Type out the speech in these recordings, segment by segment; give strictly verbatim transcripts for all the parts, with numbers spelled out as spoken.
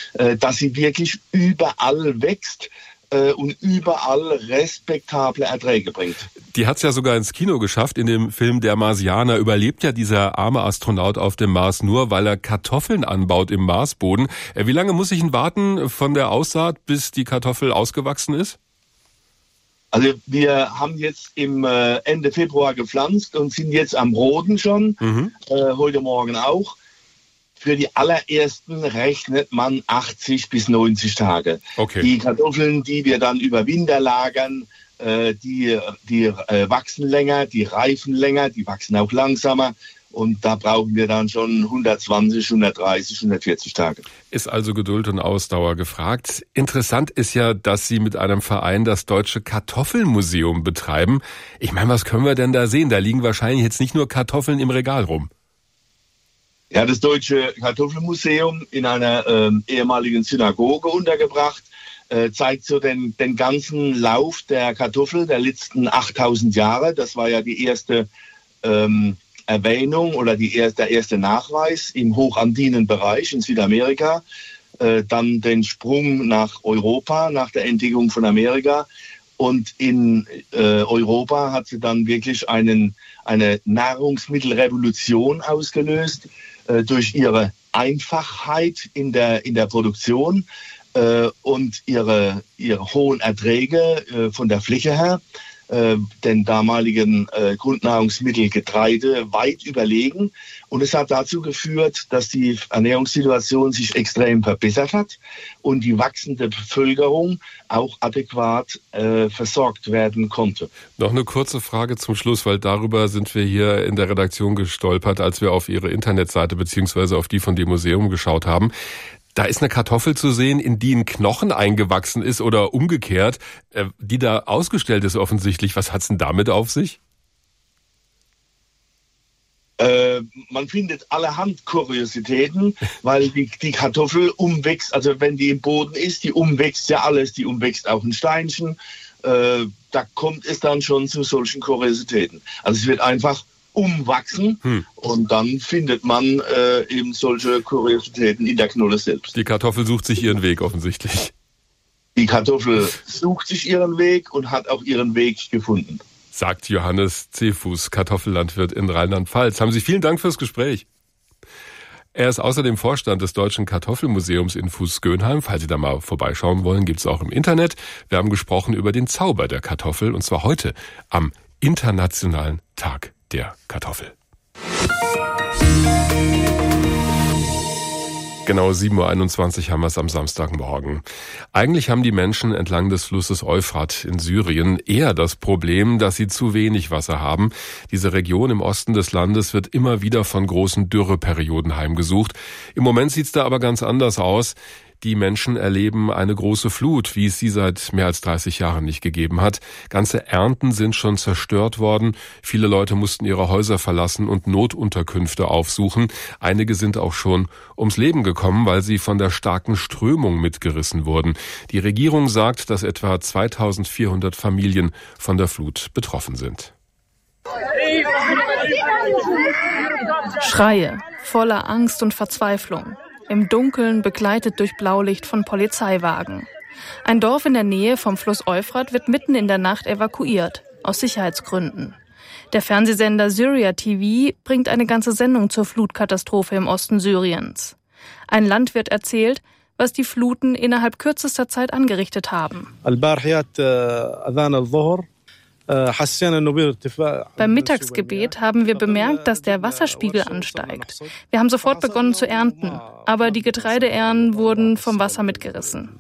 äh, dass sie wirklich überall wächst äh, und überall respektable Erträge bringt. Die hat es ja sogar ins Kino geschafft. In dem Film Der Marsianer überlebt ja dieser arme Astronaut auf dem Mars nur, weil er Kartoffeln anbaut im Marsboden. Äh, wie lange muss ich ihn warten von der Aussaat, bis die Kartoffel ausgewachsen ist? Also wir haben jetzt im äh, Ende Februar gepflanzt und sind jetzt am Roden schon, mhm. äh, heute Morgen auch. Für die allerersten rechnet man achtzig bis neunzig Tage. Okay. Die Kartoffeln, die wir dann über Winter lagern, äh, die, die äh, wachsen länger, die reifen länger, die wachsen auch langsamer. Und da brauchen wir dann schon hundertzwanzig, hundertdreißig, hundertvierzig Tage. Ist also Geduld und Ausdauer gefragt. Interessant ist ja, dass Sie mit einem Verein das Deutsche Kartoffelmuseum betreiben. Ich meine, was können wir denn da sehen? Da liegen wahrscheinlich jetzt nicht nur Kartoffeln im Regal rum. Ja, das Deutsche Kartoffelmuseum in einer äh, ehemaligen Synagoge untergebracht, äh, zeigt so den, den ganzen Lauf der Kartoffel der letzten achttausend Jahre. Das war ja die erste ähm, Erwähnung oder die erste, der erste Nachweis im hochandinen Bereich in Südamerika, äh, dann den Sprung nach Europa, nach der Entdeckung von Amerika. Und in äh, Europa hat sie dann wirklich einen, eine Nahrungsmittelrevolution ausgelöst äh, durch ihre Einfachheit in der, in der Produktion äh, und ihre, ihre hohen Erträge äh, von der Fläche her. Den damaligen äh, Grundnahrungsmittel Getreide weit überlegen. Und es hat dazu geführt, dass die Ernährungssituation sich extrem verbessert hat und die wachsende Bevölkerung auch adäquat äh, versorgt werden konnte. Noch eine kurze Frage zum Schluss, weil darüber sind wir hier in der Redaktion gestolpert, als wir auf Ihre Internetseite beziehungsweise auf die von dem Museum geschaut haben. Da ist eine Kartoffel zu sehen, in die ein Knochen eingewachsen ist oder umgekehrt, äh, die da ausgestellt ist offensichtlich. Was hat's denn damit auf sich? Äh, man findet allerhand Kuriositäten, weil die, die Kartoffel umwächst, also wenn die im Boden ist, die umwächst ja alles, die umwächst auch ein Steinchen. Äh, da kommt es dann schon zu solchen Kuriositäten. Also es wird einfach umwachsen hm. und dann findet man äh, eben solche Kuriositäten in der Knolle selbst. Die Kartoffel sucht sich ihren Weg offensichtlich. Die Kartoffel sucht sich ihren Weg und hat auch ihren Weg gefunden. Sagt Johannes Zehfuß, Kartoffellandwirt in Rheinland-Pfalz. Haben Sie vielen Dank fürs Gespräch. Er ist außerdem Vorstand des Deutschen Kartoffelmuseums in Fuß-Göhnheim. Falls Sie da mal vorbeischauen wollen, gibt's auch im Internet. Wir haben gesprochen über den Zauber der Kartoffel und zwar heute am Internationalen Tag der Kartoffel. Genau sieben Uhr einundzwanzig haben wir es am Samstagmorgen. Eigentlich haben die Menschen entlang des Flusses Euphrat in Syrien eher das Problem, dass sie zu wenig Wasser haben. Diese Region im Osten des Landes wird immer wieder von großen Dürreperioden heimgesucht. Im Moment sieht es da aber ganz anders aus. Die Menschen erleben eine große Flut, wie es sie seit mehr als dreißig Jahren nicht gegeben hat. Ganze Ernten sind schon zerstört worden. Viele Leute mussten ihre Häuser verlassen und Notunterkünfte aufsuchen. Einige sind auch schon ums Leben gekommen, weil sie von der starken Strömung mitgerissen wurden. Die Regierung sagt, dass etwa zweitausendvierhundert Familien von der Flut betroffen sind. Schreie voller Angst und Verzweiflung. Im Dunkeln begleitet durch Blaulicht von Polizeiwagen. Ein Dorf in der Nähe vom Fluss Euphrat wird mitten in der Nacht evakuiert, aus Sicherheitsgründen. Der Fernsehsender Syria T V bringt eine ganze Sendung zur Flutkatastrophe im Osten Syriens. Ein Landwirt erzählt, was die Fluten innerhalb kürzester Zeit angerichtet haben. Beim Mittagsgebet haben wir bemerkt, dass der Wasserspiegel ansteigt. Wir haben sofort begonnen zu ernten, aber die Getreideähren wurden vom Wasser mitgerissen.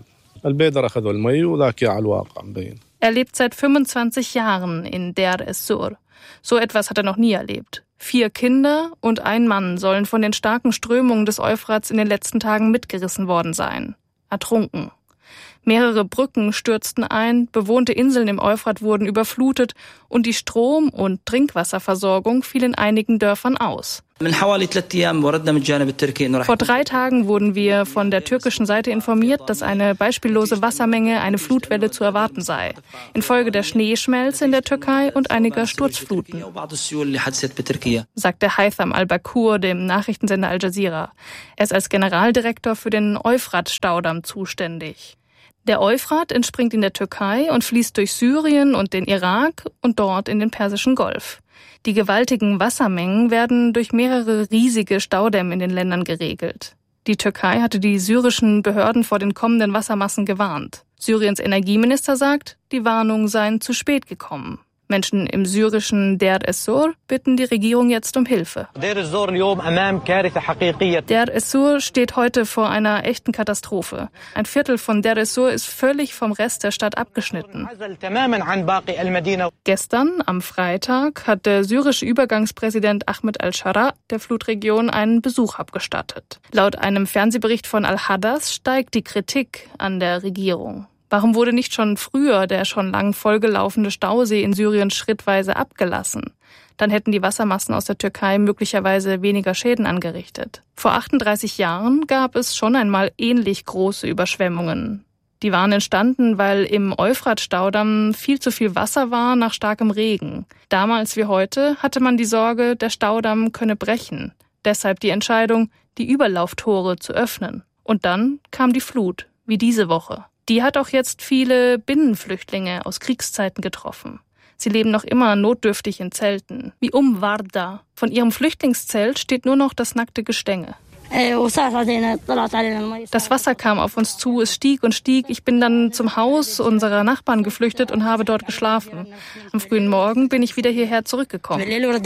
Er lebt seit fünfundzwanzig Jahren in Deir es-Sur. So etwas hat er noch nie erlebt. Vier Kinder und ein Mann sollen von den starken Strömungen des Euphrats in den letzten Tagen mitgerissen worden sein. Ertrunken. Mehrere Brücken stürzten ein, bewohnte Inseln im Euphrat wurden überflutet und die Strom- und Trinkwasserversorgung fiel in einigen Dörfern aus. Vor drei Tagen wurden wir von der türkischen Seite informiert, dass eine beispiellose Wassermenge, eine Flutwelle zu erwarten sei, infolge der Schneeschmelze in der Türkei und einiger Sturzfluten, sagte Haytham al-Bakur dem Nachrichtensender Al Jazeera. Er ist als Generaldirektor für den Euphrat-Staudamm zuständig. Der Euphrat entspringt in der Türkei und fließt durch Syrien und den Irak und dort in den Persischen Golf. Die gewaltigen Wassermengen werden durch mehrere riesige Staudämme in den Ländern geregelt. Die Türkei hatte die syrischen Behörden vor den kommenden Wassermassen gewarnt. Syriens Energieminister sagt, die Warnungen seien zu spät gekommen. Menschen im syrischen Deir ez-Zor bitten die Regierung jetzt um Hilfe. Deir ez-Zor steht heute vor einer echten Katastrophe. Ein Viertel von Deir ez-Zor ist völlig vom Rest der Stadt abgeschnitten. Gestern, am Freitag, hat der syrische Übergangspräsident Ahmed al-Shara der Flutregion einen Besuch abgestattet. Laut einem Fernsehbericht von Al-Hadath steigt die Kritik an der Regierung. Warum wurde nicht schon früher der schon lang vollgelaufene Stausee in Syrien schrittweise abgelassen? Dann hätten die Wassermassen aus der Türkei möglicherweise weniger Schäden angerichtet. Vor achtunddreißig Jahren gab es schon einmal ähnlich große Überschwemmungen. Die waren entstanden, weil im Euphrat-Staudamm viel zu viel Wasser war nach starkem Regen. Damals wie heute hatte man die Sorge, der Staudamm könne brechen. Deshalb die Entscheidung, die Überlauftore zu öffnen. Und dann kam die Flut, wie diese Woche. Die hat auch jetzt viele Binnenflüchtlinge aus Kriegszeiten getroffen. Sie leben noch immer notdürftig in Zelten, wie um Warda. Von ihrem Flüchtlingszelt steht nur noch das nackte Gestänge. Das Wasser kam auf uns zu, es stieg und stieg. Ich bin dann zum Haus unserer Nachbarn geflüchtet und habe dort geschlafen. Am frühen Morgen bin ich wieder hierher zurückgekommen.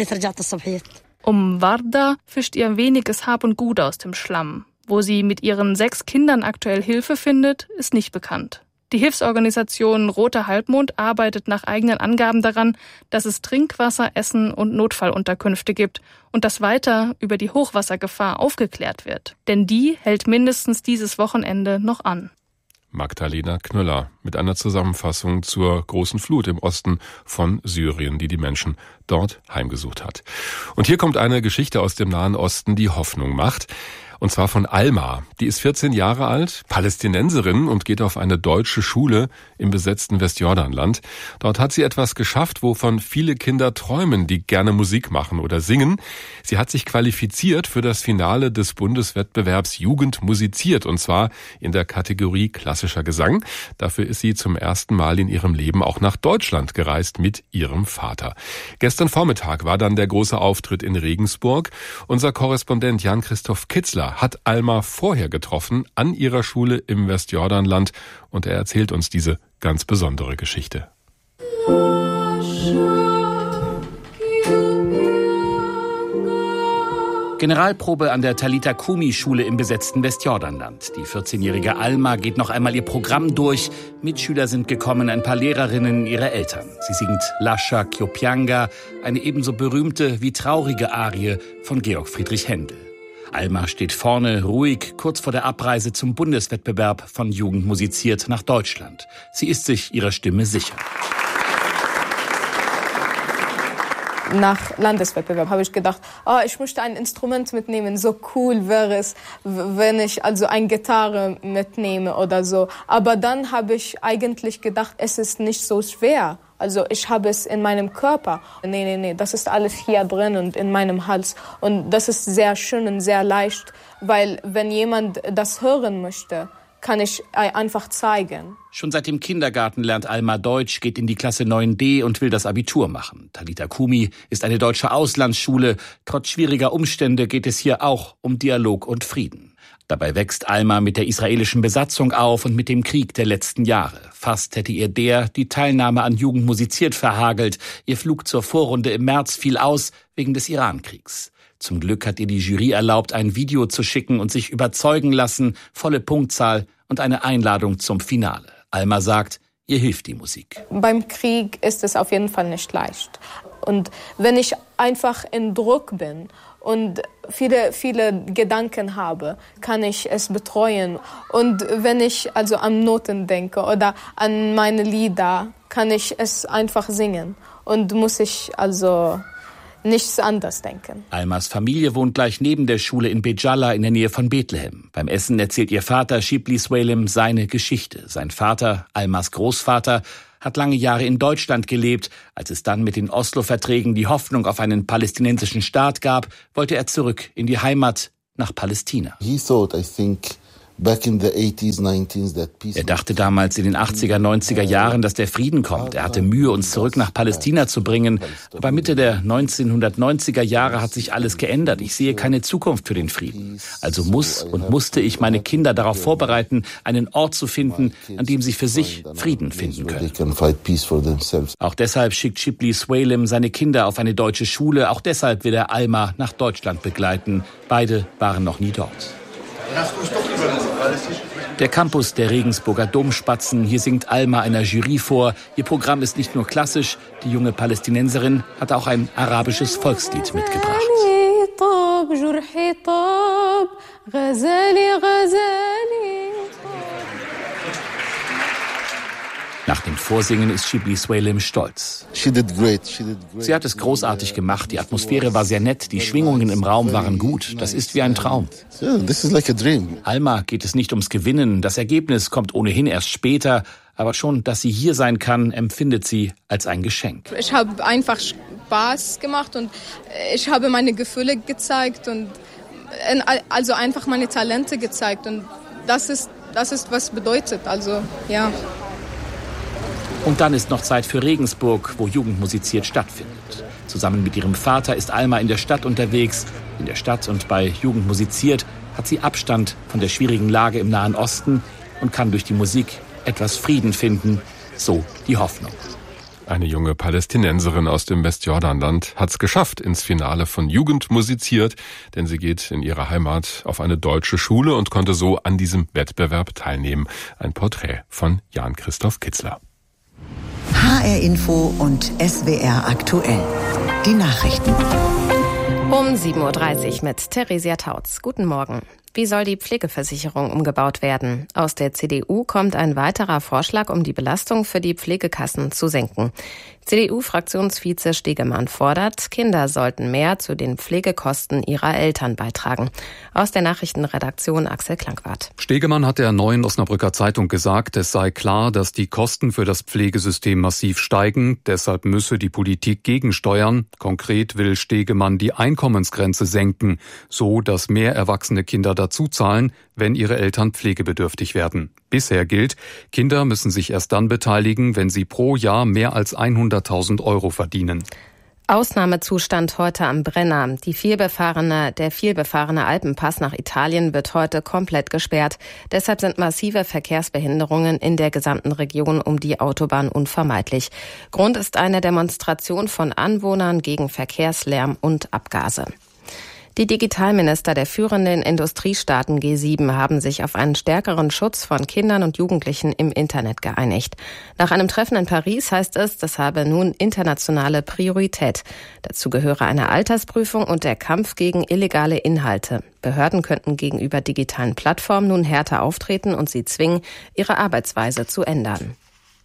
Um Warda fischt ihr weniges Hab und Gut aus dem Schlamm. Wo sie mit ihren sechs Kindern aktuell Hilfe findet, ist nicht bekannt. Die Hilfsorganisation Roter Halbmond arbeitet nach eigenen Angaben daran, dass es Trinkwasser, Essen und Notfallunterkünfte gibt und dass weiter über die Hochwassergefahr aufgeklärt wird. Denn die hält mindestens dieses Wochenende noch an. Magdalena Knüller mit einer Zusammenfassung zur großen Flut im Osten von Syrien, die die Menschen dort heimgesucht hat. Und hier kommt eine Geschichte aus dem Nahen Osten, die Hoffnung macht. Und zwar von Alma. Die ist vierzehn Jahre alt, Palästinenserin und geht auf eine deutsche Schule im besetzten Westjordanland. Dort hat sie etwas geschafft, wovon viele Kinder träumen, die gerne Musik machen oder singen. Sie hat sich qualifiziert für das Finale des Bundeswettbewerbs Jugend musiziert, und zwar in der Kategorie klassischer Gesang. Dafür ist sie zum ersten Mal in ihrem Leben auch nach Deutschland gereist mit ihrem Vater. Gestern Vormittag war dann der große Auftritt in Regensburg. Unser Korrespondent Jan-Christoph Kitzler hat Alma vorher getroffen an ihrer Schule im Westjordanland und er erzählt uns diese ganz besondere Geschichte. Generalprobe an der Talitha-Kumi-Schule im besetzten Westjordanland. Die vierzehnjährige Alma geht noch einmal ihr Programm durch. Mitschüler sind gekommen, ein paar Lehrerinnen, ihre Eltern. Sie singt Lascia Ch'io, eine ebenso berühmte wie traurige Arie von Georg Friedrich Händel. Alma steht vorne, ruhig, kurz vor der Abreise zum Bundeswettbewerb von Jugend musiziert nach Deutschland. Sie ist sich ihrer Stimme sicher. Nach Landeswettbewerb habe ich gedacht, oh, ich möchte ein Instrument mitnehmen. So cool wäre es, wenn ich also eine Gitarre mitnehme oder so. Aber dann habe ich eigentlich gedacht, es ist nicht so schwer. Also ich habe es in meinem Körper. Nee, nee, nee, das ist alles hier drin und in meinem Hals. Und das ist sehr schön und sehr leicht, weil wenn jemand das hören möchte, kann ich einfach zeigen. Schon seit dem Kindergarten lernt Alma Deutsch, geht in die Klasse neun D und will das Abitur machen. Talitha-Kumi ist eine deutsche Auslandsschule. Trotz schwieriger Umstände geht es hier auch um Dialog und Frieden. Dabei wächst Alma mit der israelischen Besatzung auf und mit dem Krieg der letzten Jahre. Fast hätte ihr der die Teilnahme an Jugend musiziert verhagelt. Ihr Flug zur Vorrunde im März fiel aus wegen des Irankriegs. Zum Glück hat ihr die Jury erlaubt, ein Video zu schicken und sich überzeugen lassen, volle Punktzahl und eine Einladung zum Finale. Alma sagt, ihr hilft die Musik. Beim Krieg ist es auf jeden Fall nicht leicht. Und wenn ich einfach in Druck bin und viele, viele Gedanken habe, kann ich es betreuen. Und wenn ich also an Noten denke oder an meine Lieder, kann ich es einfach singen. Und muss ich also nichts anders denken. Almas Familie wohnt gleich neben der Schule in Bejalla in der Nähe von Bethlehem. Beim Essen erzählt ihr Vater Shibli Swalim seine Geschichte. Sein Vater, Almas Großvater, hat lange Jahre in Deutschland gelebt. Als es dann mit den Oslo-Verträgen die Hoffnung auf einen palästinensischen Staat gab, wollte er zurück in die Heimat nach Palästina. He thought, I think, back in the eighties, nineties, that peace. Er dachte damals in den achtziger, neunziger Jahren, dass der Frieden kommt. Er hatte Mühe, uns zurück nach Palästina zu bringen. Aber Mitte der neunzehnhundertneunziger Jahre hat sich alles geändert. Ich sehe keine Zukunft für den Frieden. Also muss und musste ich meine Kinder darauf vorbereiten, einen Ort zu finden, an dem sie für sich Frieden finden können. Auch deshalb schickt Shibli Swalim seine Kinder auf eine deutsche Schule. Auch deshalb will er Alma nach Deutschland begleiten. Beide waren noch nie dort. Der Campus der Regensburger Domspatzen. Hier singt Alma einer Jury vor. Ihr Programm ist nicht nur klassisch. Die junge Palästinenserin hat auch ein arabisches Volkslied mitgebracht. Nach dem Vorsingen ist Shibli Swalim stolz. She did great. She did great. Sie hat es großartig gemacht. Die Atmosphäre war sehr nett. Die Schwingungen im Raum waren gut. Das ist wie ein Traum. Yeah, this is like a dream. Alma geht es nicht ums Gewinnen. Das Ergebnis kommt ohnehin erst später. Aber schon, dass sie hier sein kann, empfindet sie als ein Geschenk. Ich habe einfach Spaß gemacht und ich habe meine Gefühle gezeigt und also einfach meine Talente gezeigt. Und das ist, das ist was bedeutet. Also, ja. Und dann ist noch Zeit für Regensburg, wo Jugend musiziert stattfindet. Zusammen mit ihrem Vater ist Alma in der Stadt unterwegs. In der Stadt und bei Jugend musiziert hat sie Abstand von der schwierigen Lage im Nahen Osten und kann durch die Musik etwas Frieden finden. So die Hoffnung. Eine junge Palästinenserin aus dem Westjordanland hat's geschafft ins Finale von Jugend musiziert, denn sie geht in ihrer Heimat auf eine deutsche Schule und konnte so an diesem Wettbewerb teilnehmen. Ein Porträt von Jan-Christoph Kitzler. H R Info und S W R aktuell. Die Nachrichten. Um sieben Uhr dreißig mit Theresia Tautz. Guten Morgen. Wie soll die Pflegeversicherung umgebaut werden? Aus der C D U kommt ein weiterer Vorschlag, um die Belastung für die Pflegekassen zu senken. C D U-Fraktionsvize Stegemann fordert, Kinder sollten mehr zu den Pflegekosten ihrer Eltern beitragen. Aus der Nachrichtenredaktion Axel Klankwart. Stegemann hat der Neuen Osnabrücker Zeitung gesagt, es sei klar, dass die Kosten für das Pflegesystem massiv steigen. Deshalb müsse die Politik gegensteuern. Konkret will Stegemann die Einkommensgrenze senken, so dass mehr erwachsene Kinder dazu zahlen, wenn ihre Eltern pflegebedürftig werden. Bisher gilt, Kinder müssen sich erst dann beteiligen, wenn sie pro Jahr mehr als hunderttausend Euro verdienen. Ausnahmezustand heute am Brenner. Die vielbefahrene, der vielbefahrene Alpenpass nach Italien wird heute komplett gesperrt. Deshalb sind massive Verkehrsbehinderungen in der gesamten Region um die Autobahn unvermeidlich. Grund ist eine Demonstration von Anwohnern gegen Verkehrslärm und Abgase. Die Digitalminister der führenden Industriestaaten G sieben haben sich auf einen stärkeren Schutz von Kindern und Jugendlichen im Internet geeinigt. Nach einem Treffen in Paris heißt es, das habe nun internationale Priorität. Dazu gehöre eine Altersprüfung und der Kampf gegen illegale Inhalte. Behörden könnten gegenüber digitalen Plattformen nun härter auftreten und sie zwingen, ihre Arbeitsweise zu ändern.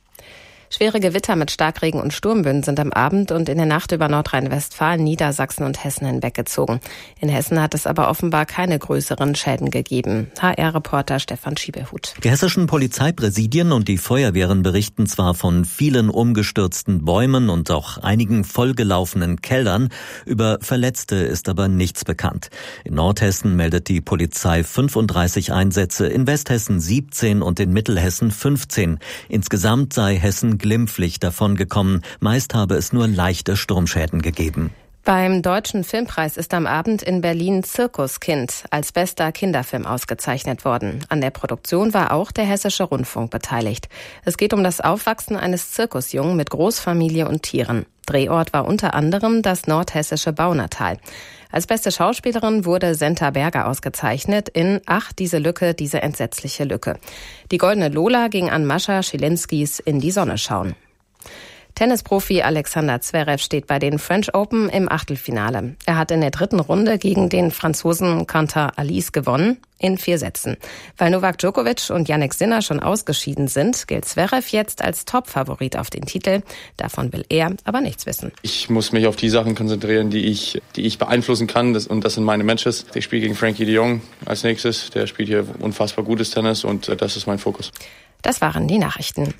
Schwere Gewitter mit Starkregen und Sturmböen sind am Abend und in der Nacht über Nordrhein-Westfalen, Niedersachsen und Hessen hinweggezogen. In Hessen hat es aber offenbar keine größeren Schäden gegeben. H R-Reporter Stefan Schiebehut. Die hessischen Polizeipräsidien und die Feuerwehren berichten zwar von vielen umgestürzten Bäumen und auch einigen vollgelaufenen Kellern. Über Verletzte ist aber nichts bekannt. In Nordhessen meldet die Polizei fünfunddreißig Einsätze, in Westhessen siebzehn und in Mittelhessen fünfzehn. Insgesamt sei Hessen glimpflich davongekommen. Meist habe es nur leichte Sturmschäden gegeben. Beim Deutschen Filmpreis ist am Abend in Berlin Zirkuskind als bester Kinderfilm ausgezeichnet worden. An der Produktion war auch der Hessische Rundfunk beteiligt. Es geht um das Aufwachsen eines Zirkusjungen mit Großfamilie und Tieren. Drehort war unter anderem das nordhessische Baunatal. Als beste Schauspielerin wurde Senta Berger ausgezeichnet in Ach, diese Lücke, diese entsetzliche Lücke. Die Goldene Lola ging an Mascha Schilinskis In die Sonne schauen. Tennisprofi Alexander Zverev steht bei den French Open im Achtelfinale. Er hat in der dritten Runde gegen den Franzosen Quentin Alice gewonnen, in vier Sätzen. Weil Novak Djokovic und Jannik Sinner schon ausgeschieden sind, gilt Zverev jetzt als Top-Favorit auf den Titel. Davon will er aber nichts wissen. Ich muss mich auf die Sachen konzentrieren, die ich, die ich beeinflussen kann. Das, und das sind meine Matches. Ich spiele gegen Frankie de Jong als nächstes. Der spielt hier unfassbar gutes Tennis und das ist mein Fokus. Das waren die Nachrichten.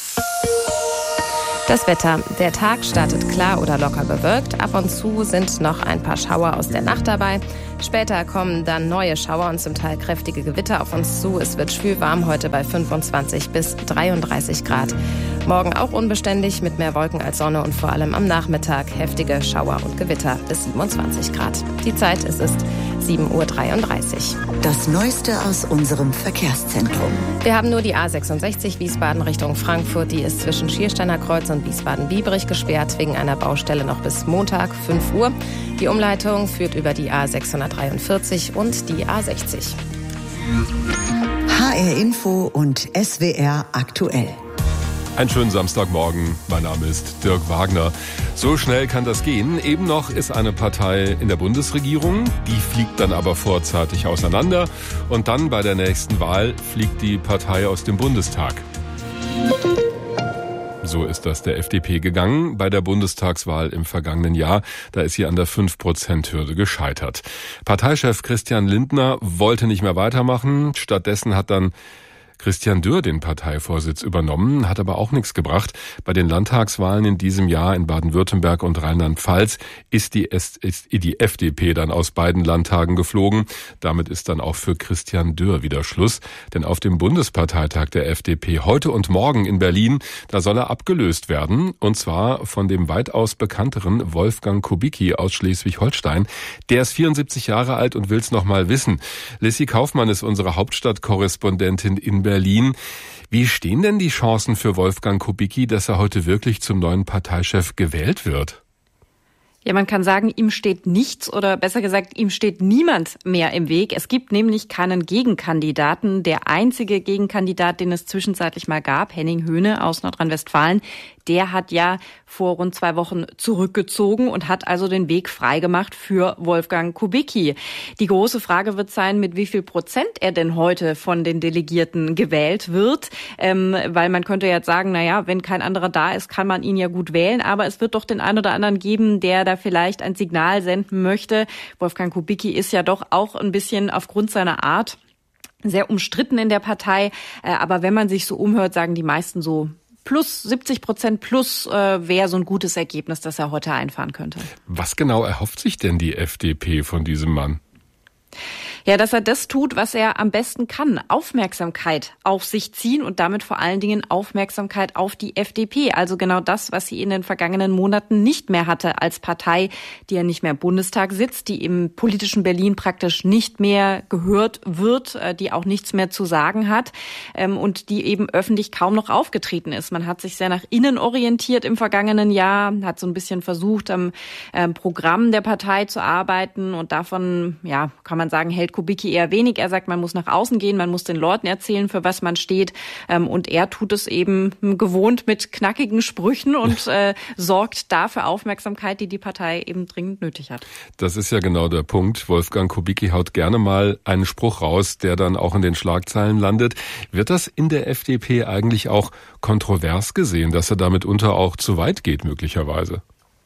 Das Wetter. Der Tag startet klar oder locker bewölkt. Ab und zu sind noch ein paar Schauer aus der Nacht dabei. Später kommen dann neue Schauer und zum Teil kräftige Gewitter auf uns zu. Es wird schwül warm heute bei fünfundzwanzig bis dreiunddreißig Grad. Morgen auch unbeständig mit mehr Wolken als Sonne und vor allem am Nachmittag heftige Schauer und Gewitter bis siebenundzwanzig Grad. Die Zeit, es ist sieben Uhr dreiunddreißig. Das Neueste aus unserem Verkehrszentrum. Wir haben nur die A sechsundsechzig Wiesbaden Richtung Frankfurt. Die ist zwischen Schiersteiner Kreuz und Wiesbaden-Biebrich gesperrt wegen einer Baustelle noch bis Montag fünf Uhr. Die Umleitung führt über die A sechshundertdreiundvierzig und die A sechzig. H R Info und S W R aktuell. Einen schönen Samstagmorgen. Mein Name ist Dirk Wagner. So schnell kann das gehen. Eben noch ist eine Partei in der Bundesregierung. Die fliegt dann aber vorzeitig auseinander. Und dann bei der nächsten Wahl fliegt die Partei aus dem Bundestag. So ist das der F D P gegangen bei der Bundestagswahl im vergangenen Jahr. Da ist sie an der fünf Prozent Hürde gescheitert. Parteichef Christian Lindner wollte nicht mehr weitermachen. Stattdessen hat dann Christian Dürr den Parteivorsitz übernommen, hat aber auch nichts gebracht. Bei den Landtagswahlen in diesem Jahr in Baden-Württemberg und Rheinland-Pfalz ist die, ist die F D P dann aus beiden Landtagen geflogen. Damit ist dann auch für Christian Dürr wieder Schluss. Denn auf dem Bundesparteitag der F D P heute und morgen in Berlin, da soll er abgelöst werden. Und zwar von dem weitaus bekannteren Wolfgang Kubicki aus Schleswig-Holstein. Der ist vierundsiebzig Jahre alt und will es noch mal wissen. Lissy Kaufmann ist unsere Hauptstadtkorrespondentin in Berlin. Wie stehen denn die Chancen für Wolfgang Kubicki, dass er heute wirklich zum neuen Parteichef gewählt wird? Ja, man kann sagen, ihm steht nichts oder besser gesagt, ihm steht niemand mehr im Weg. Es gibt nämlich keinen Gegenkandidaten. Der einzige Gegenkandidat, den es zwischenzeitlich mal gab, Henning Höhne aus Nordrhein-Westfalen, der hat ja vor rund zwei Wochen zurückgezogen und hat also den Weg freigemacht für Wolfgang Kubicki. Die große Frage wird sein, mit wie viel Prozent er denn heute von den Delegierten gewählt wird. Ähm, weil man könnte jetzt sagen, na ja, wenn kein anderer da ist, kann man ihn ja gut wählen. Aber es wird doch den einen oder anderen geben, der da vielleicht ein Signal senden möchte. Wolfgang Kubicki ist ja doch auch ein bisschen aufgrund seiner Art sehr umstritten in der Partei. Aber wenn man sich so umhört, sagen die meisten so, plus siebzig Prozent plus äh, wäre so ein gutes Ergebnis, das er heute einfahren könnte. Was genau erhofft sich denn die F D P von diesem Mann? Ja, dass er das tut, was er am besten kann. Aufmerksamkeit auf sich ziehen und damit vor allen Dingen Aufmerksamkeit auf die F D P. Also genau das, was sie in den vergangenen Monaten nicht mehr hatte als Partei, die ja nicht mehr im Bundestag sitzt, die im politischen Berlin praktisch nicht mehr gehört wird, die auch nichts mehr zu sagen hat und die eben öffentlich kaum noch aufgetreten ist. Man hat sich sehr nach innen orientiert im vergangenen Jahr, hat so ein bisschen versucht, am Programm der Partei zu arbeiten und davon, ja, kann man sagen, hält Kubicki eher wenig. Er sagt, man muss nach außen gehen, man muss den Leuten erzählen, für was man steht. Und er tut es eben gewohnt mit knackigen Sprüchen und äh, sorgt dafür Aufmerksamkeit, die die Partei eben dringend nötig hat. Das ist ja genau der Punkt. Wolfgang Kubicki haut gerne mal einen Spruch raus, der dann auch in den Schlagzeilen landet. Wird das in der F D P eigentlich auch kontrovers gesehen, dass er damit unter auch zu weit geht, möglicherweise?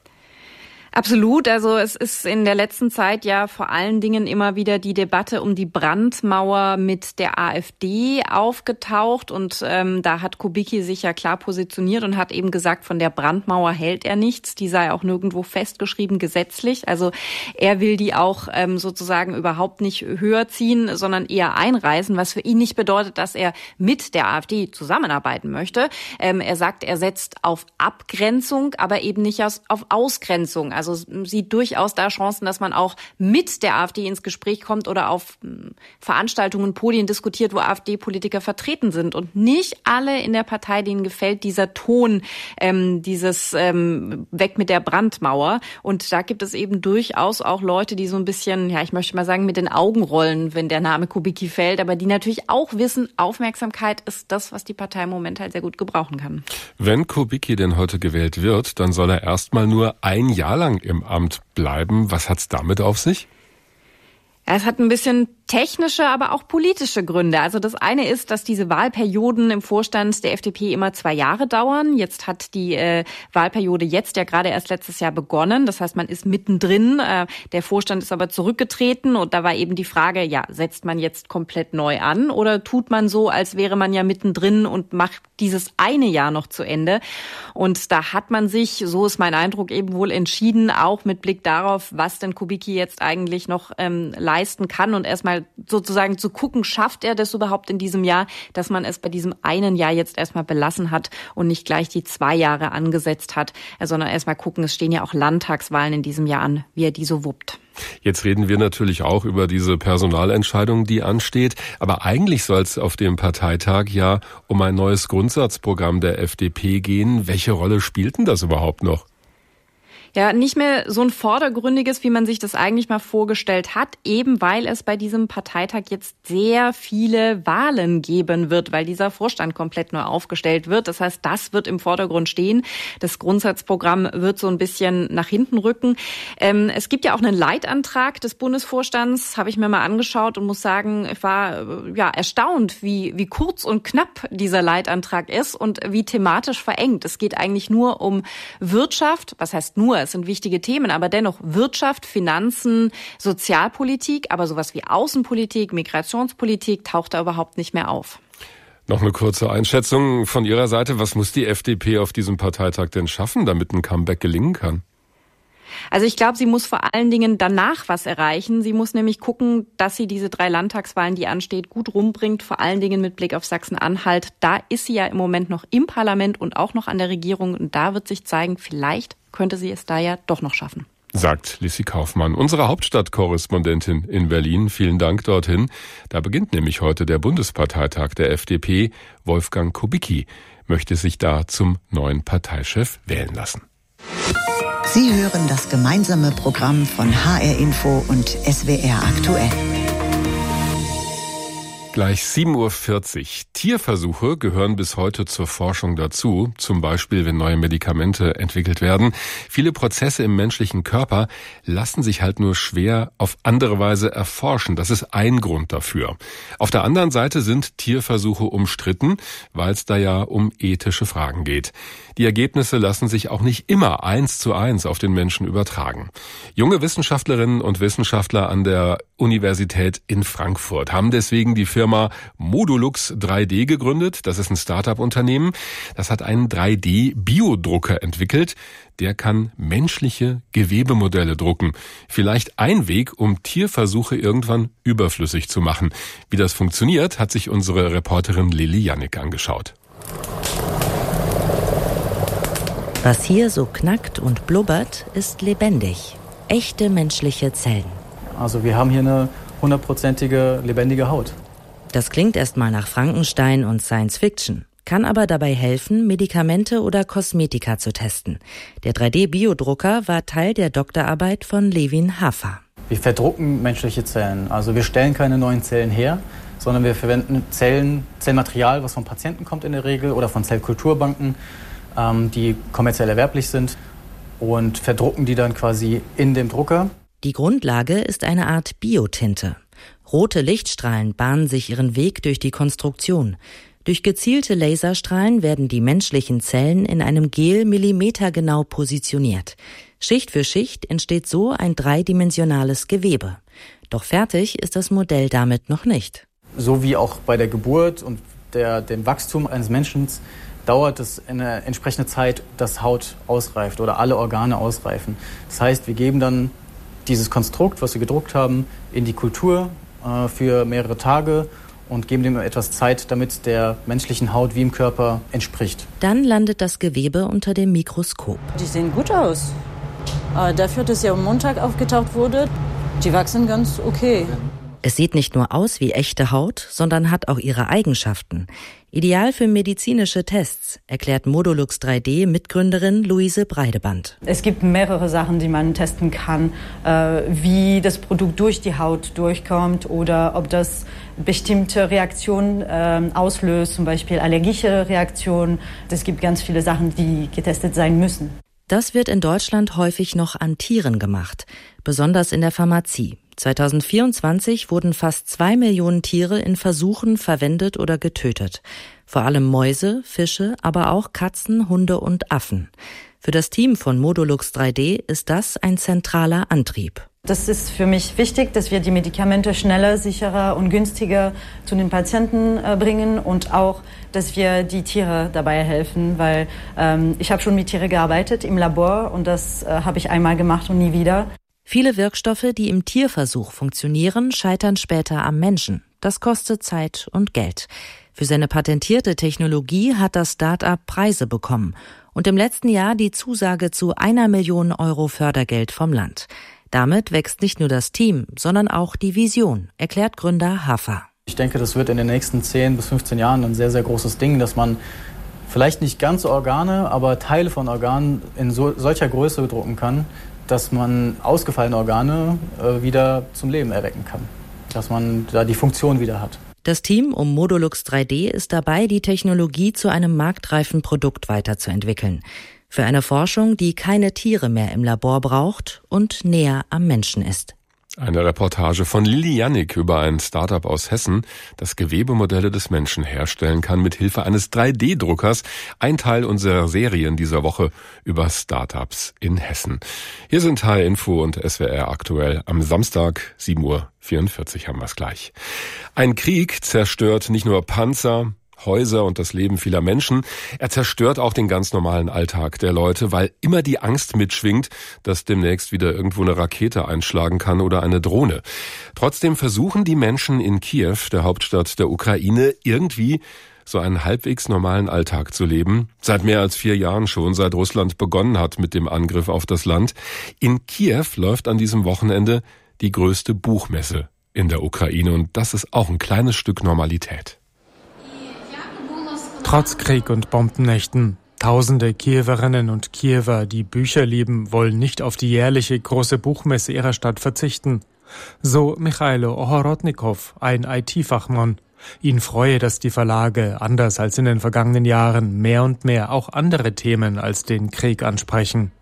Absolut. Also es ist in der letzten Zeit ja vor allen Dingen immer wieder die Debatte um die Brandmauer mit der AfD aufgetaucht. Und ähm, da hat Kubicki sich ja klar positioniert und hat eben gesagt, von der Brandmauer hält er nichts. Die sei auch nirgendwo festgeschrieben gesetzlich. Also er will die auch ähm, sozusagen überhaupt nicht höher ziehen, sondern eher einreißen, was für ihn nicht bedeutet, dass er mit der AfD zusammenarbeiten möchte. Ähm, er sagt, er setzt auf Abgrenzung, aber eben nicht auf Ausgrenzung. Also sieht durchaus da Chancen, dass man auch mit der AfD ins Gespräch kommt oder auf Veranstaltungen, Podien diskutiert, wo AfD-Politiker vertreten sind. Und nicht alle in der Partei, denen gefällt dieser Ton, ähm, dieses ähm, Weg mit der Brandmauer. Und da gibt es eben durchaus auch Leute, die so ein bisschen, ja, ich möchte mal sagen, mit den Augen rollen, wenn der Name Kubicki fällt, aber die natürlich auch wissen, Aufmerksamkeit ist das, was die Partei im Moment halt sehr gut gebrauchen kann. Wenn Kubicki denn heute gewählt wird, dann soll er erstmal nur ein Jahr lang im Amt bleiben. Was hat's damit auf sich? Es hat ein bisschen technische, aber auch politische Gründe. Also das eine ist, dass diese Wahlperioden im Vorstand der F D P immer zwei Jahre dauern. Jetzt hat die äh, Wahlperiode jetzt ja gerade erst letztes Jahr begonnen. Das heißt, man ist mittendrin. Äh, der Vorstand ist aber zurückgetreten und da war eben die Frage, ja, setzt man jetzt komplett neu an oder tut man so, als wäre man ja mittendrin und macht dieses eine Jahr noch zu Ende? Und da hat man sich, so ist mein Eindruck, eben wohl entschieden, auch mit Blick darauf, was denn Kubicki jetzt eigentlich noch ähm, leisten kann und erstmal sozusagen zu gucken, schafft er das überhaupt in diesem Jahr, dass man es bei diesem einen Jahr jetzt erstmal belassen hat und nicht gleich die zwei Jahre angesetzt hat, sondern erstmal gucken, es stehen ja auch Landtagswahlen in diesem Jahr an, wie er die so wuppt. Jetzt reden wir natürlich auch über diese Personalentscheidung, die ansteht. Aber eigentlich soll es auf dem Parteitag ja um ein neues Grundsatzprogramm der F D P gehen. Welche Rolle spielt denn das überhaupt noch? Ja, nicht mehr so ein vordergründiges, wie man sich das eigentlich mal vorgestellt hat, eben weil es bei diesem Parteitag jetzt sehr viele Wahlen geben wird, weil dieser Vorstand komplett neu aufgestellt wird. Das heißt, das wird im Vordergrund stehen. Das Grundsatzprogramm wird so ein bisschen nach hinten rücken. Ähm, es gibt ja auch einen Leitantrag des Bundesvorstands, habe ich mir mal angeschaut und muss sagen, ich war ja erstaunt, wie, wie kurz und knapp dieser Leitantrag ist und wie thematisch verengt. Es geht eigentlich nur um Wirtschaft, was heißt nur, es sind wichtige Themen, aber dennoch Wirtschaft, Finanzen, Sozialpolitik, aber sowas wie Außenpolitik, Migrationspolitik taucht da überhaupt nicht mehr auf. Noch eine kurze Einschätzung von Ihrer Seite. Was muss die F D P auf diesem Parteitag denn schaffen, damit ein Comeback gelingen kann? Also ich glaube, sie muss vor allen Dingen danach was erreichen. Sie muss nämlich gucken, dass sie diese drei Landtagswahlen, die ansteht, gut rumbringt, vor allen Dingen mit Blick auf Sachsen-Anhalt. Da ist sie ja im Moment noch im Parlament und auch noch an der Regierung. Und da wird sich zeigen, vielleicht könnte sie es da ja doch noch schaffen. Sagt Lissy Kaufmann, unsere Hauptstadtkorrespondentin in Berlin. Vielen Dank dorthin. Da beginnt nämlich heute der Bundesparteitag der F D P. Wolfgang Kubicki möchte sich da zum neuen Parteichef wählen lassen. Sie hören das gemeinsame Programm von H R Info und S W R aktuell. Gleich sieben Uhr vierzig. Tierversuche gehören bis heute zur Forschung dazu, zum Beispiel wenn neue Medikamente entwickelt werden. Viele Prozesse im menschlichen Körper lassen sich halt nur schwer auf andere Weise erforschen. Das ist ein Grund dafür. Auf der anderen Seite sind Tierversuche umstritten, weil es da ja um ethische Fragen geht. Die Ergebnisse lassen sich auch nicht immer eins zu eins auf den Menschen übertragen. Junge Wissenschaftlerinnen und Wissenschaftler an der Universität in Frankfurt haben deswegen die Firma Modulux drei D gegründet. Das ist ein Start-up-Unternehmen. Das hat einen drei D Biodrucker entwickelt. Der kann menschliche Gewebemodelle drucken. Vielleicht ein Weg, um Tierversuche irgendwann überflüssig zu machen. Wie das funktioniert, hat sich unsere Reporterin Lilly Jannik angeschaut. Was hier so knackt und blubbert, ist lebendig. Echte menschliche Zellen. Also wir haben hier eine hundertprozentige lebendige Haut. Das klingt erstmal nach Frankenstein und Science Fiction, kann aber dabei helfen, Medikamente oder Kosmetika zu testen. Der drei D Biodrucker war Teil der Doktorarbeit von Levin Hafer. Wir verdrucken menschliche Zellen. Also wir stellen keine neuen Zellen her, sondern wir verwenden Zellen, Zellmaterial, was vom Patienten kommt in der Regel oder von Zellkulturbanken, die kommerziell erwerblich sind, und verdrucken die dann quasi in dem Drucker. Die Grundlage ist eine Art Biotinte. Rote Lichtstrahlen bahnen sich ihren Weg durch die Konstruktion. Durch gezielte Laserstrahlen werden die menschlichen Zellen in einem Gel millimetergenau positioniert. Schicht für Schicht entsteht so ein dreidimensionales Gewebe. Doch fertig ist das Modell damit noch nicht. So wie auch bei der Geburt und der, dem Wachstum eines Menschen dauert es eine entsprechende Zeit, dass Haut ausreift oder alle Organe ausreifen. Das heißt, wir geben dann dieses Konstrukt, was wir gedruckt haben, in die Kultur äh, für mehrere Tage und geben dem etwas Zeit, damit der menschlichen Haut wie im Körper entspricht. Dann landet das Gewebe unter dem Mikroskop. Die sehen gut aus. Dafür, dass er am Montag aufgetaucht wurde, die wachsen ganz okay. Es sieht nicht nur aus wie echte Haut, sondern hat auch ihre Eigenschaften. Ideal für medizinische Tests, erklärt Modulux drei D Mitgründerin Luise Breideband. Es gibt mehrere Sachen, die man testen kann, äh, wie das Produkt durch die Haut durchkommt oder ob das bestimmte Reaktionen äh, auslöst, zum Beispiel allergische Reaktionen. Es gibt ganz viele Sachen, die getestet sein müssen. Das wird in Deutschland häufig noch an Tieren gemacht, besonders in der Pharmazie. zweitausendvierundzwanzig wurden fast zwei Millionen Tiere in Versuchen verwendet oder getötet. Vor allem Mäuse, Fische, aber auch Katzen, Hunde und Affen. Für das Team von Modulux drei D ist das ein zentraler Antrieb. Das ist für mich wichtig, dass wir die Medikamente schneller, sicherer und günstiger zu den Patienten äh, bringen und auch, dass wir die Tiere dabei helfen, weil ähm, ich habe schon mit Tieren gearbeitet im Labor und das äh, habe ich einmal gemacht und nie wieder. Viele Wirkstoffe, die im Tierversuch funktionieren, scheitern später am Menschen. Das kostet Zeit und Geld. Für seine patentierte Technologie hat das Start-up Preise bekommen und im letzten Jahr die Zusage zu einer Million Euro Fördergeld vom Land. Damit wächst nicht nur das Team, sondern auch die Vision, erklärt Gründer Hafer. Ich denke, das wird in den nächsten zehn bis fünfzehn Jahren ein sehr, sehr großes Ding, dass man vielleicht nicht ganze Organe, aber Teile von Organen in so, solcher Größe drucken kann, dass man ausgefallene Organe äh, wieder zum Leben erwecken kann, dass man da die Funktion wieder hat. Das Team um Modulux drei D ist dabei, die Technologie zu einem marktreifen Produkt weiterzuentwickeln. Für eine Forschung, die keine Tiere mehr im Labor braucht und näher am Menschen ist. Eine Reportage von Lili Jannik über ein Start-up aus Hessen, das Gewebemodelle des Menschen herstellen kann mit Hilfe eines drei D Druckers. Ein Teil unserer Serien dieser Woche über Start-ups in Hessen. Hier sind H R Info und S W R aktuell. Am Samstag, sieben Uhr vierundvierzig haben wir es gleich. Ein Krieg zerstört nicht nur Panzer, Häuser und das Leben vieler Menschen. Er zerstört auch den ganz normalen Alltag der Leute, weil immer die Angst mitschwingt, dass demnächst wieder irgendwo eine Rakete einschlagen kann oder eine Drohne. Trotzdem versuchen die Menschen in Kiew, der Hauptstadt der Ukraine, irgendwie so einen halbwegs normalen Alltag zu leben. Seit mehr als vier Jahren schon, seit Russland begonnen hat mit dem Angriff auf das Land. In Kiew läuft an diesem Wochenende die größte Buchmesse in der Ukraine und das ist auch ein kleines Stück Normalität. Trotz Krieg und Bombennächten. Tausende Kiewerinnen und Kiewer, die Bücher lieben, wollen nicht auf die jährliche große Buchmesse ihrer Stadt verzichten. So Michailo Ohorodnikow, ein I T-Fachmann. Ihn freue, dass die Verlage, anders als in den vergangenen Jahren, mehr und mehr auch andere Themen als den Krieg ansprechen.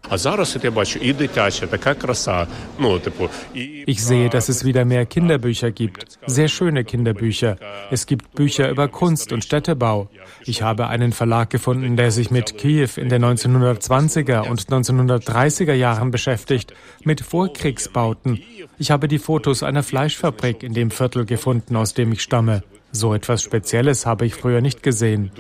Ich sehe, dass es wieder mehr Kinderbücher gibt. Sehr schöne Kinderbücher. Es gibt Bücher über Kunst und Städtebau. Ich habe einen Verlag gefunden, der sich mit Kiew in den neunzehnhundertzwanziger und neunzehnhundertdreißiger Jahren beschäftigt, mit Vorkriegsbauten. Ich habe die Fotos einer Fleischfabrik in dem Viertel gefunden, aus dem ich stamme. So etwas Spezielles habe ich früher nicht gesehen.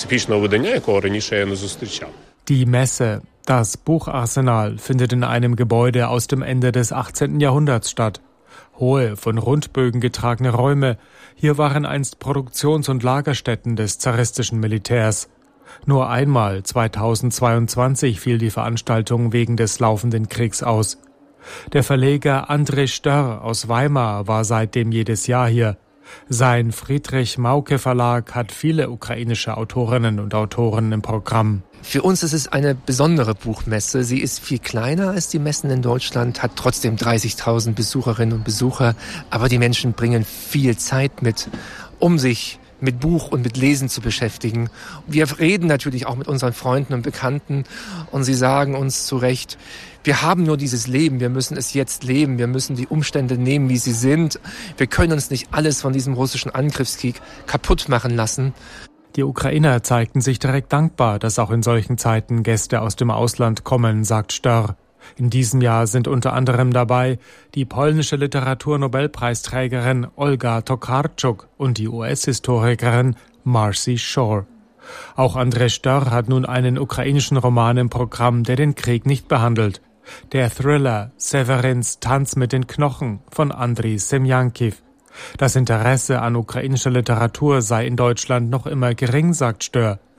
Die Messe, das Bucharsenal, findet in einem Gebäude aus dem Ende des achtzehnten Jahrhunderts statt. Hohe, von Rundbögen getragene Räume. Hier waren einst Produktions- und Lagerstätten des zaristischen Militärs. Nur einmal, zweitausendzweiundzwanzig, fiel die Veranstaltung wegen des laufenden Kriegs aus. Der Verleger André Störr aus Weimar war seitdem jedes Jahr hier. Sein Friedrich-Mauke-Verlag hat viele ukrainische Autorinnen und Autoren im Programm. Für uns ist es eine besondere Buchmesse. Sie ist viel kleiner als die Messen in Deutschland, hat trotzdem dreißigtausend Besucherinnen und Besucher. Aber die Menschen bringen viel Zeit mit, um sich mit Buch und mit Lesen zu beschäftigen. Wir reden natürlich auch mit unseren Freunden und Bekannten und sie sagen uns zu Recht, wir haben nur dieses Leben, wir müssen es jetzt leben, wir müssen die Umstände nehmen, wie sie sind. Wir können uns nicht alles von diesem russischen Angriffskrieg kaputt machen lassen. Die Ukrainer zeigten sich direkt dankbar, dass auch in solchen Zeiten Gäste aus dem Ausland kommen, sagt Störr. In diesem Jahr sind unter anderem dabei die polnische Literaturnobelpreisträgerin Olga Tokarczuk und die U S-Historikerin Marcy Shore. Auch André Störr hat nun einen ukrainischen Roman im Programm, der den Krieg nicht behandelt. Der Thriller Severins Tanz mit den Knochen von Andriy Semjankiv. Das Interesse an ukrainischer Literatur sei in Deutschland noch immer gering, sagt Störr.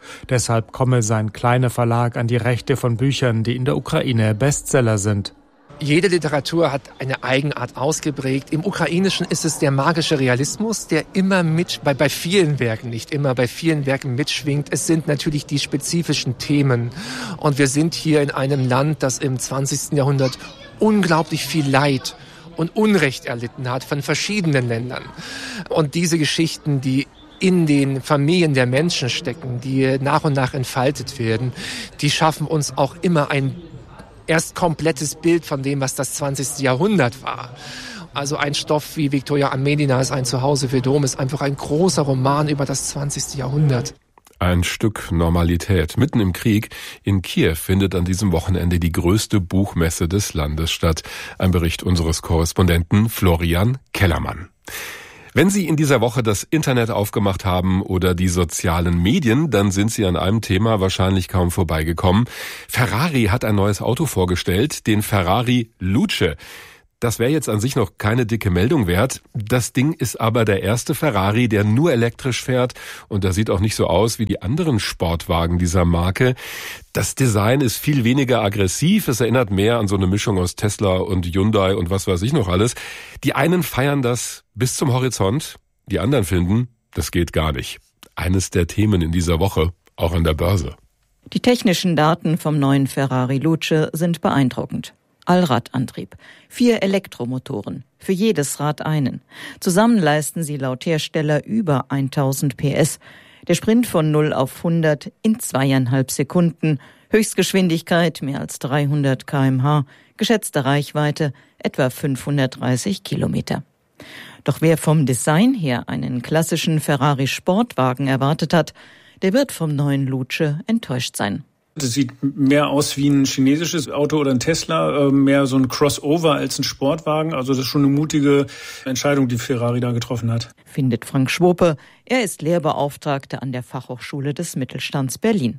Deshalb komme sein kleiner Verlag an die Rechte von Büchern, die in der Ukraine Bestseller sind. Jede Literatur hat eine Eigenart ausgeprägt. Im Ukrainischen ist es der magische Realismus, der immer mit, bei, bei vielen Werken, nicht immer, bei vielen Werken mitschwingt. Es sind natürlich die spezifischen Themen. Und wir sind hier in einem Land, das im zwanzigsten Jahrhundert unglaublich viel Leid und Unrecht erlitten hat von verschiedenen Ländern. Und diese Geschichten, die in den Familien der Menschen stecken, die nach und nach entfaltet werden, die schaffen uns auch immer ein erst komplettes Bild von dem, was das zwanzigste Jahrhundert war. Also ein Stoff wie Victoria Amedina ist ein Zuhause für Dom, ist einfach ein großer Roman über das zwanzigste Jahrhundert. Ein Stück Normalität. Mitten im Krieg in Kiew findet an diesem Wochenende die größte Buchmesse des Landes statt. Ein Bericht unseres Korrespondenten Florian Kellermann. Wenn Sie in dieser Woche das Internet aufgemacht haben oder die sozialen Medien, dann sind Sie an einem Thema wahrscheinlich kaum vorbeigekommen. Ferrari hat ein neues Auto vorgestellt, den Ferrari Luce. Das wäre jetzt an sich noch keine dicke Meldung wert. Das Ding ist aber der erste Ferrari, der nur elektrisch fährt. Und der sieht auch nicht so aus wie die anderen Sportwagen dieser Marke. Das Design ist viel weniger aggressiv. Es erinnert mehr an so eine Mischung aus Tesla und Hyundai und was weiß ich noch alles. Die einen feiern das bis zum Horizont. Die anderen finden, das geht gar nicht. Eines der Themen in dieser Woche, auch an der Börse. Die technischen Daten vom neuen Ferrari Luce sind beeindruckend. Allradantrieb, vier Elektromotoren, für jedes Rad einen. Zusammen leisten sie laut Hersteller über tausend P S. Der Sprint von null auf hundert in zweieinhalb Sekunden, Höchstgeschwindigkeit mehr als dreihundert Kilometer pro Stunde, geschätzte Reichweite etwa fünfhundertdreißig Kilometer. Doch wer vom Design her einen klassischen Ferrari-Sportwagen erwartet hat, der wird vom neuen Luce enttäuscht sein. Das sieht mehr aus wie ein chinesisches Auto oder ein Tesla, mehr so ein Crossover als ein Sportwagen. Also das ist schon eine mutige Entscheidung, die Ferrari da getroffen hat. Findet Frank Schwope. Er ist Lehrbeauftragter an der Fachhochschule des Mittelstands Berlin.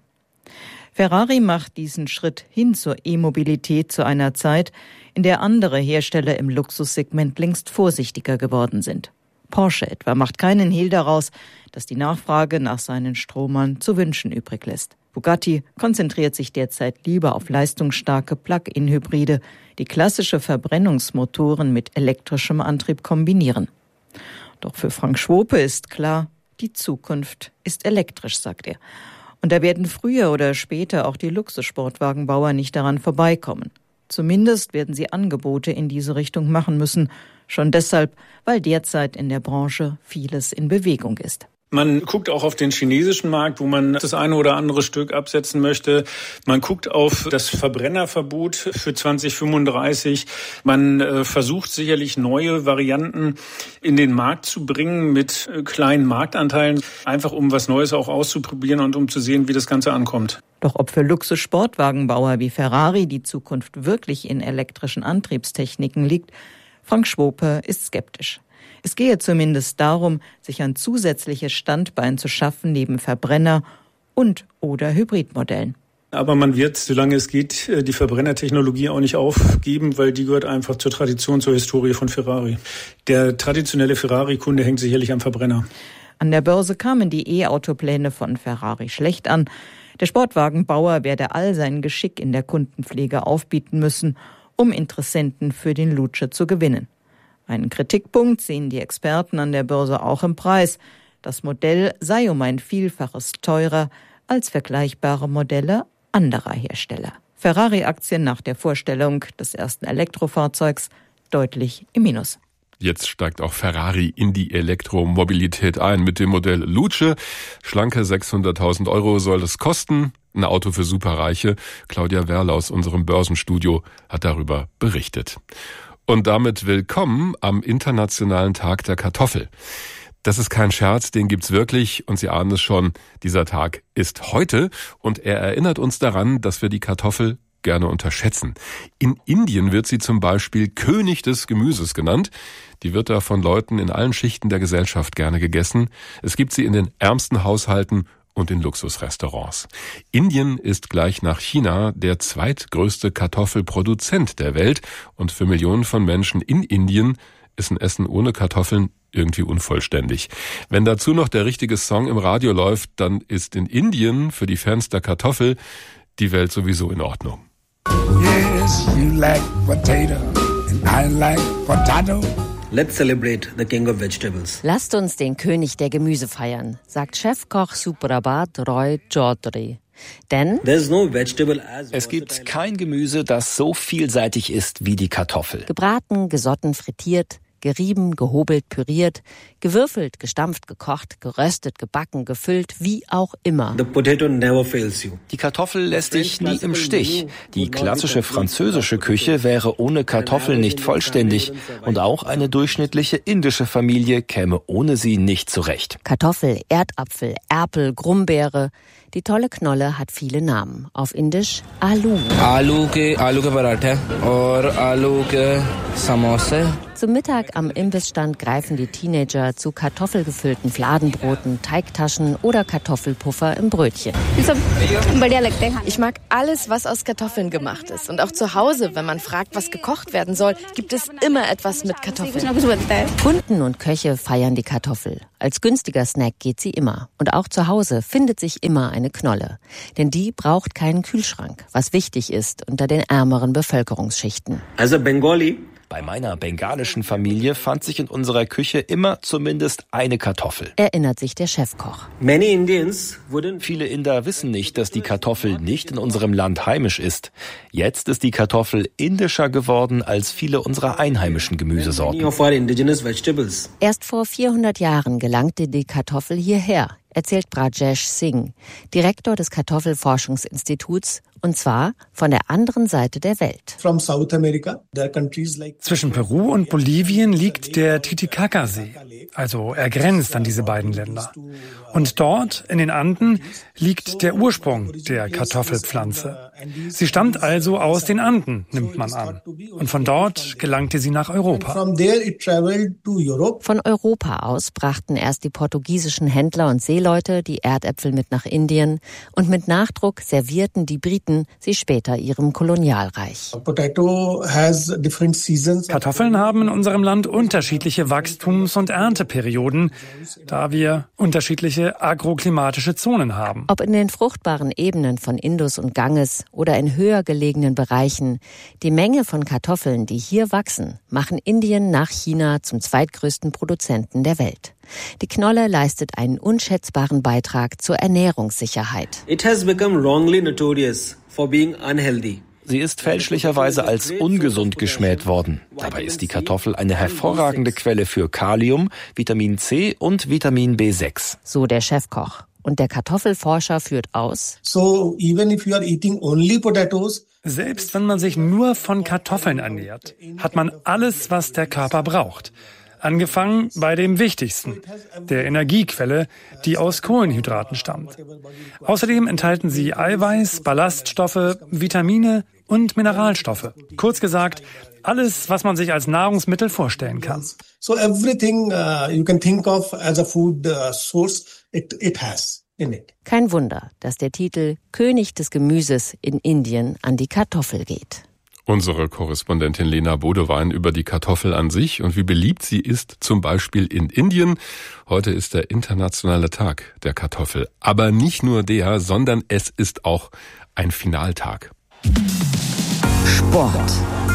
Ferrari macht diesen Schritt hin zur E-Mobilität zu einer Zeit, in der andere Hersteller im Luxussegment längst vorsichtiger geworden sind. Porsche etwa macht keinen Hehl daraus, dass die Nachfrage nach seinen Stromern zu wünschen übrig lässt. Bugatti konzentriert sich derzeit lieber auf leistungsstarke Plug-in-Hybride, die klassische Verbrennungsmotoren mit elektrischem Antrieb kombinieren. Doch für Frank Schwope ist klar, die Zukunft ist elektrisch, sagt er. Und da werden früher oder später auch die Luxussportwagenbauer nicht daran vorbeikommen. Zumindest werden sie Angebote in diese Richtung machen müssen, schon deshalb, weil derzeit in der Branche vieles in Bewegung ist. Man guckt auch auf den chinesischen Markt, wo man das eine oder andere Stück absetzen möchte. Man guckt auf das Verbrennerverbot für zwanzig fünfunddreißig. Man äh, versucht sicherlich neue Varianten in den Markt zu bringen mit äh, kleinen Marktanteilen, einfach um was Neues auch auszuprobieren und um zu sehen, wie das Ganze ankommt. Doch ob für Luxus-Sportwagenbauer wie Ferrari die Zukunft wirklich in elektrischen Antriebstechniken liegt, Frank Schwope ist skeptisch. Es gehe zumindest darum, sich ein zusätzliches Standbein zu schaffen neben Verbrenner- und oder Hybridmodellen. Aber man wird, solange es geht, die Verbrennertechnologie auch nicht aufgeben, weil die gehört einfach zur Tradition, zur Historie von Ferrari. Der traditionelle Ferrari-Kunde hängt sicherlich am Verbrenner. An der Börse kamen die E-Autopläne von Ferrari schlecht an. Der Sportwagenbauer werde all sein Geschick in der Kundenpflege aufbieten müssen, um Interessenten für den Luce zu gewinnen. Einen Kritikpunkt sehen die Experten an der Börse auch im Preis. Das Modell sei um ein Vielfaches teurer als vergleichbare Modelle anderer Hersteller. Ferrari-Aktien nach der Vorstellung des ersten Elektrofahrzeugs deutlich im Minus. Jetzt steigt auch Ferrari in die Elektromobilität ein mit dem Modell Luce. Schlanke sechshunderttausend Euro soll es kosten. Ein Auto für Superreiche. Claudia Werle aus unserem Börsenstudio hat darüber berichtet. Und damit willkommen am Internationalen Tag der Kartoffel. Das ist kein Scherz, den gibt's wirklich und Sie ahnen es schon, dieser Tag ist heute und er erinnert uns daran, dass wir die Kartoffel gerne unterschätzen. In Indien wird sie zum Beispiel König des Gemüses genannt. Die wird da von Leuten in allen Schichten der Gesellschaft gerne gegessen. Es gibt sie in den ärmsten Haushalten und in Luxusrestaurants. Indien ist gleich nach China der zweitgrößte Kartoffelproduzent der Welt und für Millionen von Menschen in Indien ist ein Essen ohne Kartoffeln irgendwie unvollständig. Wenn dazu noch der richtige Song im Radio läuft, dann ist in Indien für die Fans der Kartoffel die Welt sowieso in Ordnung. Yes, you like potato and I like potato. Let's celebrate the king of vegetables. Lasst uns den König der Gemüse feiern, sagt Chefkoch Suprabhat Roy Chaudhary. Denn es gibt kein Gemüse, das so vielseitig ist wie die Kartoffel. Gebraten, gesotten, frittiert, gerieben, gehobelt, püriert, gewürfelt, gestampft, gekocht, geröstet, gebacken, gefüllt, wie auch immer. Die Kartoffel lässt dich nie im Stich. Die klassische französische Küche wäre ohne Kartoffel nicht vollständig und auch eine durchschnittliche indische Familie käme ohne sie nicht zurecht. Kartoffel, Erdapfel, Erpel, Grumbeere. Die tolle Knolle hat viele Namen. Auf Indisch Aloo. Aloo ke Aloo ke Parathe और Aloo ke Samosa. Zum Mittag am Imbissstand greifen die Teenager zu kartoffelgefüllten Fladenbroten, Teigtaschen oder Kartoffelpuffer im Brötchen. Ich mag alles, was aus Kartoffeln gemacht ist. Und auch zu Hause, wenn man fragt, was gekocht werden soll, gibt es immer etwas mit Kartoffeln. Kunden und Köche feiern die Kartoffel. Als günstiger Snack geht sie immer. Und auch zu Hause findet sich immer eine Knolle. Denn die braucht keinen Kühlschrank, was wichtig ist unter den ärmeren Bevölkerungsschichten. As a Bengali, bei meiner bengalischen Familie fand sich in unserer Küche immer zumindest eine Kartoffel. Erinnert sich der Chefkoch. Viele Inder wissen nicht, dass die Kartoffel nicht in unserem Land heimisch ist. Jetzt ist die Kartoffel indischer geworden als viele unserer einheimischen Gemüsesorten. Erst vor vierhundert Jahren gelangte die Kartoffel hierher, erzählt Brajesh Singh, Direktor des Kartoffelforschungsinstituts, und zwar von der anderen Seite der Welt. Zwischen Peru und Bolivien liegt der Titicaca-See, also er grenzt an diese beiden Länder. Und dort, in den Anden, liegt der Ursprung der Kartoffelpflanze. Sie stammt also aus den Anden, nimmt man an. Und von dort gelangte sie nach Europa. Von Europa aus brachten erst die portugiesischen Händler und Seeleute die Erdäpfel mit nach Indien und mit Nachdruck servierten die Briten sie später ihrem Kolonialreich. Kartoffeln haben in unserem Land unterschiedliche Wachstums- und Ernteperioden, da wir unterschiedliche agroklimatische Zonen haben. Ob in den fruchtbaren Ebenen von Indus und Ganges oder in höher gelegenen Bereichen, die Menge von Kartoffeln, die hier wachsen, machen Indien nach China zum zweitgrößten Produzenten der Welt. Die Knolle leistet einen unschätzbaren Beitrag zur Ernährungssicherheit. It has become wrongly notorious for being unhealthy. Sie ist fälschlicherweise als ungesund geschmäht worden. Dabei ist die Kartoffel eine hervorragende Quelle für Kalium, Vitamin C und Vitamin B sechs. So der Chefkoch. Und der Kartoffelforscher führt aus: So, even if you are eating only potatoes, selbst wenn man sich nur von Kartoffeln ernährt, hat man alles, was der Körper braucht. Angefangen bei dem Wichtigsten, der Energiequelle, die aus Kohlenhydraten stammt. Außerdem enthalten sie Eiweiß, Ballaststoffe, Vitamine und Mineralstoffe. Kurz gesagt, alles, was man sich als Nahrungsmittel vorstellen kann. So everything uh, you can think of as a food uh, source, it, it has in it. Kein Wunder, dass der Titel König des Gemüses in Indien an die Kartoffel geht. Unsere Korrespondentin Lena Bodewein über die Kartoffel an sich und wie beliebt sie ist, zum Beispiel in Indien. Heute ist der internationale Tag der Kartoffel. Aber nicht nur der, sondern es ist auch ein Finaltag. Sport.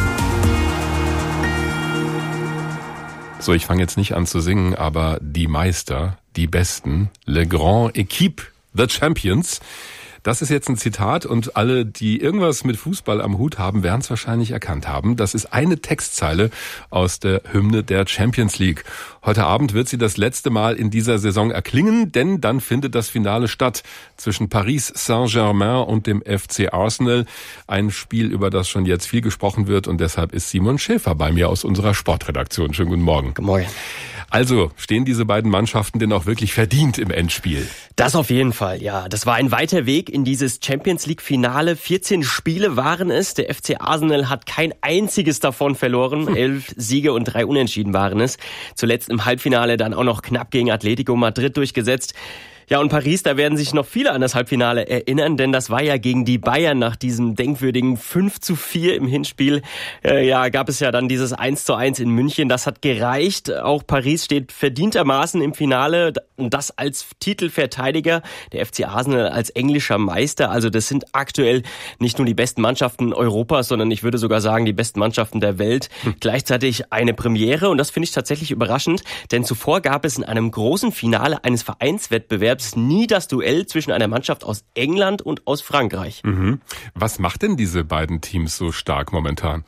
So, ich fange jetzt nicht an zu singen, aber die Meister, die Besten, Le Grand Équipe, The Champions. Das ist jetzt ein Zitat und alle, die irgendwas mit Fußball am Hut haben, werden es wahrscheinlich erkannt haben. Das ist eine Textzeile aus der Hymne der Champions League. Heute Abend wird sie das letzte Mal in dieser Saison erklingen, denn dann findet das Finale statt zwischen Paris Saint-Germain und dem F C Arsenal. Ein Spiel, über das schon jetzt viel gesprochen wird und deshalb ist Simon Schäfer bei mir aus unserer Sportredaktion. Schönen guten Morgen. Guten Morgen. Also, stehen diese beiden Mannschaften denn auch wirklich verdient im Endspiel? Das auf jeden Fall, ja. Das war ein weiter Weg in dieses Champions-League-Finale. vierzehn Spiele waren es. Der F C Arsenal hat kein einziges davon verloren. Hm. Elf Siege und drei Unentschieden waren es. Zuletzt im Halbfinale dann auch noch knapp gegen Atletico Madrid durchgesetzt. Ja, und Paris, da werden sich noch viele an das Halbfinale erinnern, denn das war ja gegen die Bayern nach diesem denkwürdigen fünf zu vier im Hinspiel. Äh, ja, gab es ja dann dieses eins zu eins in München. Das hat gereicht. Auch Paris steht verdientermaßen im Finale und das als Titelverteidiger. Der F C Arsenal als englischer Meister. Also das sind aktuell nicht nur die besten Mannschaften Europas, sondern ich würde sogar sagen, die besten Mannschaften der Welt. Hm. Gleichzeitig eine Premiere und das finde ich tatsächlich überraschend, denn zuvor gab es in einem großen Finale eines Vereinswettbewerbs nie das Duell zwischen einer Mannschaft aus England und aus Frankreich. Mhm. Was macht denn diese beiden Teams so stark momentan?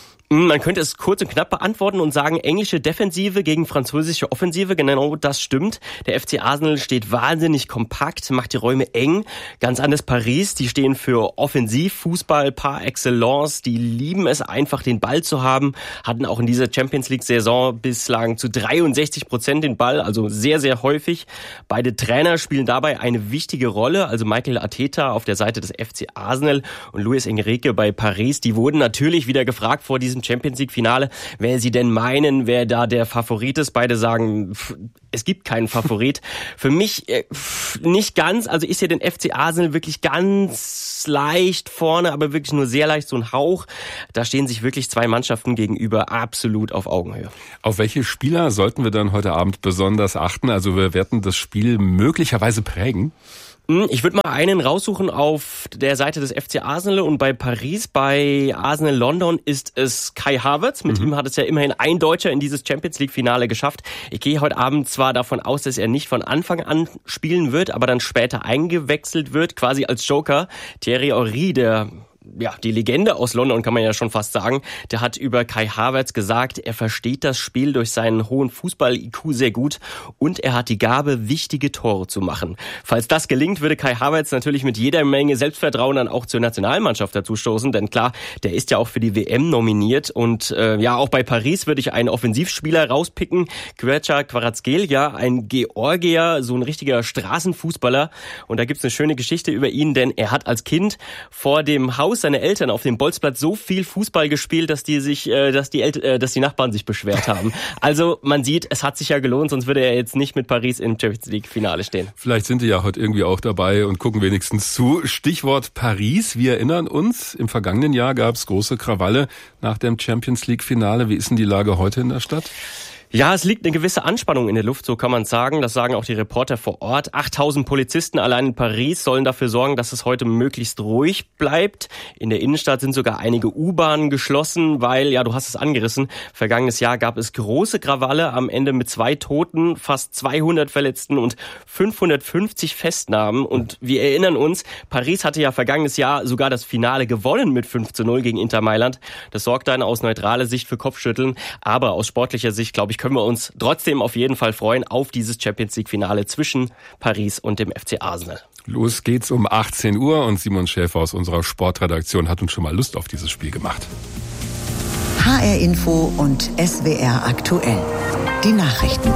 Man könnte es kurz und knapp beantworten und sagen, englische Defensive gegen französische Offensive, genau das stimmt. Der F C Arsenal steht wahnsinnig kompakt, macht die Räume eng. Ganz anders Paris, die stehen für Offensivfußball par excellence. Die lieben es einfach, den Ball zu haben, hatten auch in dieser Champions-League-Saison bislang zu dreiundsechzig Prozent den Ball, also sehr, sehr häufig. Beide Trainer spielen dabei eine wichtige Rolle, also Mikel Arteta auf der Seite des F C Arsenal und Luis Enrique bei Paris. Die wurden natürlich wieder gefragt vor diesem Champions-League-Finale, wer sie denn meinen, wer da der Favorit ist. Beide sagen, pff, es gibt keinen Favorit. Für mich pff, nicht ganz. Also ich sehe den F C Arsenal wirklich ganz leicht vorne, aber wirklich nur sehr leicht, so ein Hauch. Da stehen sich wirklich zwei Mannschaften gegenüber absolut auf Augenhöhe. Auf welche Spieler sollten wir dann heute Abend besonders achten? Also wir werden das Spiel möglicherweise prägen. Ich würde mal einen raussuchen auf der Seite des F C Arsenal und bei Paris, bei Arsenal London ist es Kai Havertz. Mit mhm. ihm hat es ja immerhin ein Deutscher in dieses Champions-League-Finale geschafft. Ich gehe heute Abend zwar davon aus, dass er nicht von Anfang an spielen wird, aber dann später eingewechselt wird, quasi als Joker. Thierry Henry, der ja, die Legende aus London kann man ja schon fast sagen, der hat über Kai Havertz gesagt, er versteht das Spiel durch seinen hohen Fußball-I Q sehr gut und er hat die Gabe, wichtige Tore zu machen. Falls das gelingt, würde Kai Havertz natürlich mit jeder Menge Selbstvertrauen dann auch zur Nationalmannschaft dazu stoßen, denn klar, der ist ja auch für die W M nominiert und äh, ja, auch bei Paris würde ich einen Offensivspieler rauspicken, Kvěcha Kvaratskhelia, ein Georgier, so ein richtiger Straßenfußballer und da gibt's eine schöne Geschichte über ihn, denn er hat als Kind vor dem Haus seine Eltern auf dem Bolzplatz so viel Fußball gespielt, dass die sich, äh, dass die El- äh, dass die Nachbarn sich beschwert haben. Also man sieht, es hat sich ja gelohnt, sonst würde er jetzt nicht mit Paris im Champions League Finale stehen. Vielleicht sind die ja heute irgendwie auch dabei und gucken wenigstens zu. Stichwort Paris. Wir erinnern uns, im vergangenen Jahr gab es große Krawalle nach dem Champions League Finale. Wie ist denn die Lage heute in der Stadt? Ja, es liegt eine gewisse Anspannung in der Luft, so kann man sagen. Das sagen auch die Reporter vor Ort. achttausend Polizisten allein in Paris sollen dafür sorgen, dass es heute möglichst ruhig bleibt. In der Innenstadt sind sogar einige U-Bahnen geschlossen, weil, ja, du hast es angerissen, vergangenes Jahr gab es große Krawalle, am Ende mit zwei Toten, fast zweihundert Verletzten und fünfhundertfünfzig Festnahmen. Und wir erinnern uns, Paris hatte ja vergangenes Jahr sogar das Finale gewonnen mit fünf zu null gegen Inter Mailand. Das sorgt dann aus neutraler Sicht für Kopfschütteln, aber aus sportlicher Sicht, glaube ich, können wir uns trotzdem auf jeden Fall freuen auf dieses Champions-League-Finale zwischen Paris und dem F C Arsenal. Los geht's um achtzehn Uhr und Simon Schäfer aus unserer Sportredaktion hat uns schon mal Lust auf dieses Spiel gemacht. H R Info und S W R aktuell. Die Nachrichten.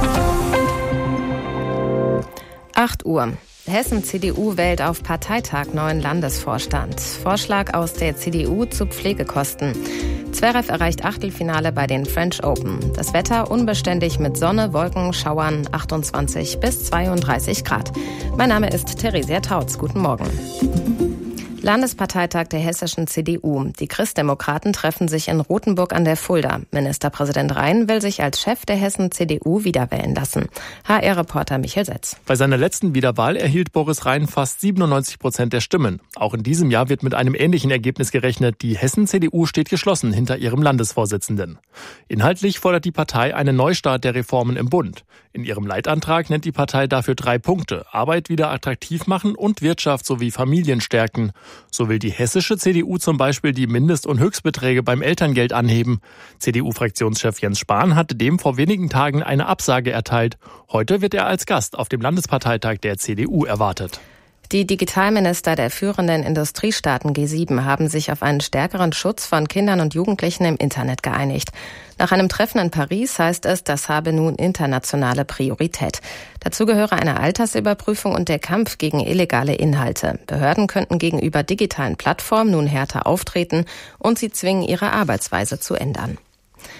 acht Uhr. Hessen-C D U wählt auf Parteitag neuen Landesvorstand. Vorschlag aus der C D U zu Pflegekosten. Zverev erreicht Achtelfinale bei den French Open. Das Wetter unbeständig mit Sonne, Wolken, Schauern, achtundzwanzig bis zweiunddreißig Grad. Mein Name ist Theresia Tautz. Guten Morgen. Landesparteitag der hessischen C D U. Die Christdemokraten treffen sich in Rothenburg an der Fulda. Ministerpräsident Rhein will sich als Chef der Hessen-C D U wiederwählen lassen. H R-Reporter Michael Setz. Bei seiner letzten Wiederwahl erhielt Boris Rhein fast siebenundneunzig Prozent der Stimmen. Auch in diesem Jahr wird mit einem ähnlichen Ergebnis gerechnet. Die Hessen-C D U steht geschlossen hinter ihrem Landesvorsitzenden. Inhaltlich fordert die Partei einen Neustart der Reformen im Bund. In ihrem Leitantrag nennt die Partei dafür drei Punkte: Arbeit wieder attraktiv machen und Wirtschaft sowie Familien stärken. So will die hessische C D U zum Beispiel die Mindest- und Höchstbeträge beim Elterngeld anheben. C D U-Fraktionschef Jens Spahn hatte dem vor wenigen Tagen eine Absage erteilt. Heute wird er als Gast auf dem Landesparteitag der C D U erwartet. Die Digitalminister der führenden Industriestaaten G sieben haben sich auf einen stärkeren Schutz von Kindern und Jugendlichen im Internet geeinigt. Nach einem Treffen in Paris heißt es, das habe nun internationale Priorität. Dazu gehöre eine Altersüberprüfung und der Kampf gegen illegale Inhalte. Behörden könnten gegenüber digitalen Plattformen nun härter auftreten und sie zwingen, ihre Arbeitsweise zu ändern.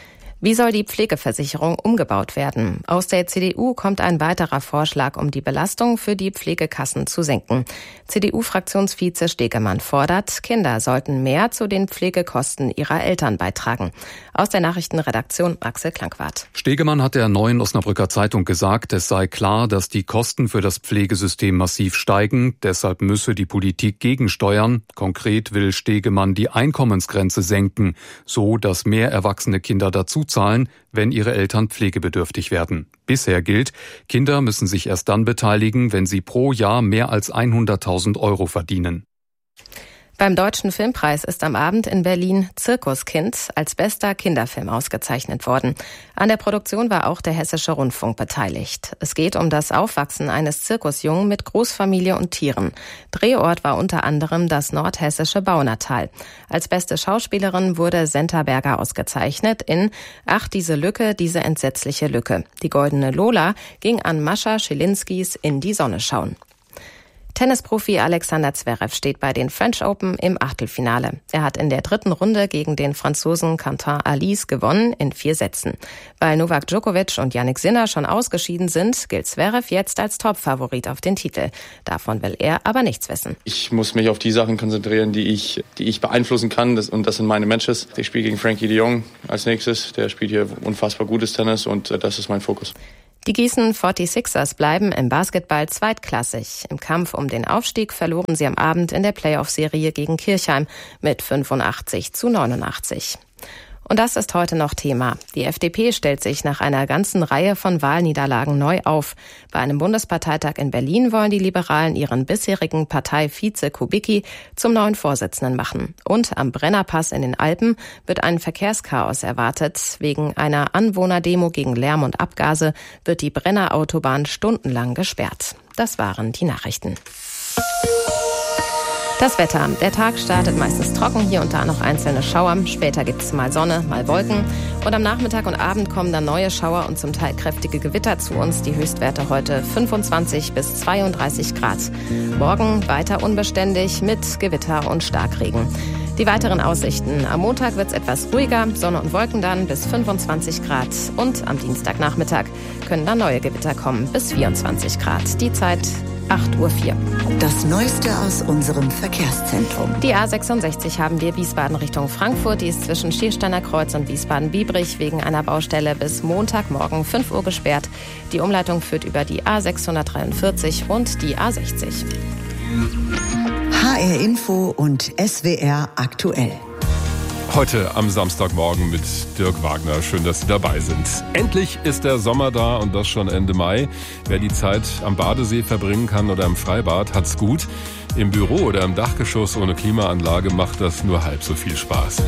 Wie soll die Pflegeversicherung umgebaut werden? Aus der C D U kommt ein weiterer Vorschlag, um die Belastung für die Pflegekassen zu senken. C D U-Fraktionsvize Stegemann fordert, Kinder sollten mehr zu den Pflegekosten ihrer Eltern beitragen. Aus der Nachrichtenredaktion Axel Klankwart. Stegemann hat der Neuen Osnabrücker Zeitung gesagt, es sei klar, dass die Kosten für das Pflegesystem massiv steigen. Deshalb müsse die Politik gegensteuern. Konkret will Stegemann die Einkommensgrenze senken, so dass mehr erwachsene Kinder dazu zahlen, wenn ihre Eltern pflegebedürftig werden. Bisher gilt, Kinder müssen sich erst dann beteiligen, wenn sie pro Jahr mehr als hunderttausend Euro verdienen. Beim Deutschen Filmpreis ist am Abend in Berlin Zirkuskind als bester Kinderfilm ausgezeichnet worden. An der Produktion war auch der Hessische Rundfunk beteiligt. Es geht um das Aufwachsen eines Zirkusjungen mit Großfamilie und Tieren. Drehort war unter anderem das nordhessische Baunatal. Als beste Schauspielerin wurde Senta Berger ausgezeichnet in Ach, diese Lücke, diese entsetzliche Lücke. Die Goldene Lola ging an Mascha Schilinskis In die Sonne schauen. Tennisprofi Alexander Zverev steht bei den French Open im Achtelfinale. Er hat in der dritten Runde gegen den Franzosen Quentin Alice gewonnen in vier Sätzen. Weil Novak Djokovic und Jannik Sinner schon ausgeschieden sind, gilt Zverev jetzt als Topfavorit auf den Titel. Davon will er aber nichts wissen. Ich muss mich auf die Sachen konzentrieren, die ich, die ich beeinflussen kann. Das, und das sind meine Matches. Ich spiele gegen Frankie de Jong als nächstes. Der spielt hier unfassbar gutes Tennis und das ist mein Fokus. Die Gießen forty-sixers bleiben im Basketball zweitklassig. Im Kampf um den Aufstieg verloren sie am Abend in der Playoff-Serie gegen Kirchheim mit fünfundachtzig zu neunundachtzig. Und das ist heute noch Thema. Die F D P stellt sich nach einer ganzen Reihe von Wahlniederlagen neu auf. Bei einem Bundesparteitag in Berlin wollen die Liberalen ihren bisherigen Parteivize Kubicki zum neuen Vorsitzenden machen. Und am Brennerpass in den Alpen wird ein Verkehrschaos erwartet. Wegen einer Anwohnerdemo gegen Lärm und Abgase wird die Brennerautobahn stundenlang gesperrt. Das waren die Nachrichten. Das Wetter. Der Tag startet meistens trocken, hier und da noch einzelne Schauer. Später gibt es mal Sonne, mal Wolken. Und am Nachmittag und Abend kommen dann neue Schauer und zum Teil kräftige Gewitter zu uns. Die Höchstwerte heute fünfundzwanzig bis zweiunddreißig Grad. Morgen weiter unbeständig mit Gewitter und Starkregen. Die weiteren Aussichten. Am Montag wird es etwas ruhiger, Sonne und Wolken dann bis fünfundzwanzig Grad. Und am Dienstagnachmittag können dann neue Gewitter kommen bis vierundzwanzig Grad. Die Zeit acht Uhr vier. Das Neueste aus unserem Verkehrszentrum. Die A sechsundsechzig haben wir Wiesbaden Richtung Frankfurt. Die ist zwischen Schiersteiner Kreuz und Wiesbaden-Biebrich wegen einer Baustelle bis Montagmorgen fünf Uhr gesperrt. Die Umleitung führt über die A sechshundertdreiundvierzig und die A sechzig. H R Info und S W R aktuell. Heute am Samstagmorgen mit Dirk Wagner. Schön, dass Sie dabei sind. Endlich ist der Sommer da und das schon Ende Mai. Wer die Zeit am Badesee verbringen kann oder im Freibad, hat's gut. Im Büro oder im Dachgeschoss ohne Klimaanlage macht das nur halb so viel Spaß.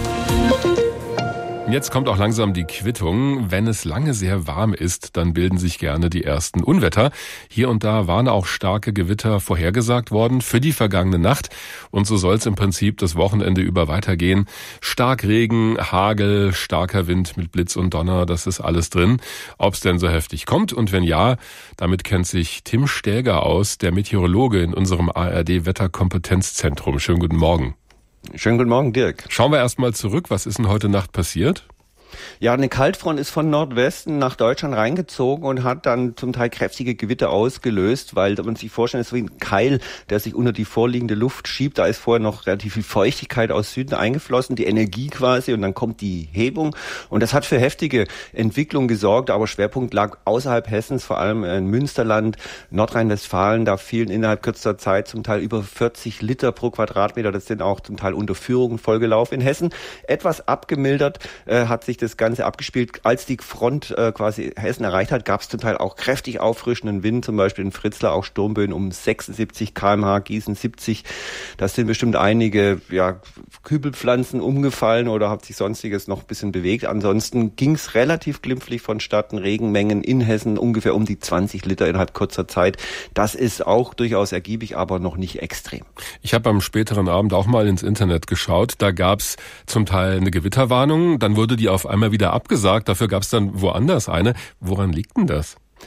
Jetzt kommt auch langsam die Quittung. Wenn es lange sehr warm ist, dann bilden sich gerne die ersten Unwetter. Hier und da waren auch starke Gewitter vorhergesagt worden für die vergangene Nacht. Und so soll es im Prinzip das Wochenende über weitergehen. Starkregen, Hagel, starker Wind mit Blitz und Donner, das ist alles drin. Ob es denn so heftig kommt und wenn ja, damit kennt sich Tim Stäger aus, der Meteorologe in unserem A R D-Wetterkompetenzzentrum. Schönen guten Morgen. Schönen guten Morgen, Dirk. Schauen wir erst mal zurück. Was ist denn heute Nacht passiert? Ja, eine Kaltfront ist von Nordwesten nach Deutschland reingezogen und hat dann zum Teil kräftige Gewitter ausgelöst, weil man sich vorstellt, es ist wie ein Keil, der sich unter die vorliegende Luft schiebt. Da ist vorher noch relativ viel Feuchtigkeit aus Süden eingeflossen, die Energie quasi, und dann kommt die Hebung. Und das hat für heftige Entwicklung gesorgt, aber Schwerpunkt lag außerhalb Hessens, vor allem in Münsterland, Nordrhein-Westfalen. Da fielen innerhalb kürzester Zeit zum Teil über vierzig Liter pro Quadratmeter. Das sind auch zum Teil Unterführungen vollgelaufen. In Hessen etwas abgemildert äh, hat sich das das Ganze abgespielt. Als die Front äh, quasi Hessen erreicht hat, gab es zum Teil auch kräftig auffrischenden Wind, zum Beispiel in Fritzlar auch Sturmböen um sechsundsiebzig Kilometer pro Stunde, Gießen siebzig. Da sind bestimmt einige ja, Kübelpflanzen umgefallen oder hat sich sonstiges noch ein bisschen bewegt. Ansonsten ging es relativ glimpflich vonstatten. Regenmengen in Hessen ungefähr um die zwanzig Liter innerhalb kurzer Zeit. Das ist auch durchaus ergiebig, aber noch nicht extrem. Ich habe am späteren Abend auch mal ins Internet geschaut. Da gab es zum Teil eine Gewitterwarnung, dann wurde die auf einmal wieder abgesagt. Dafür gab es dann woanders eine. Woran liegt denn das?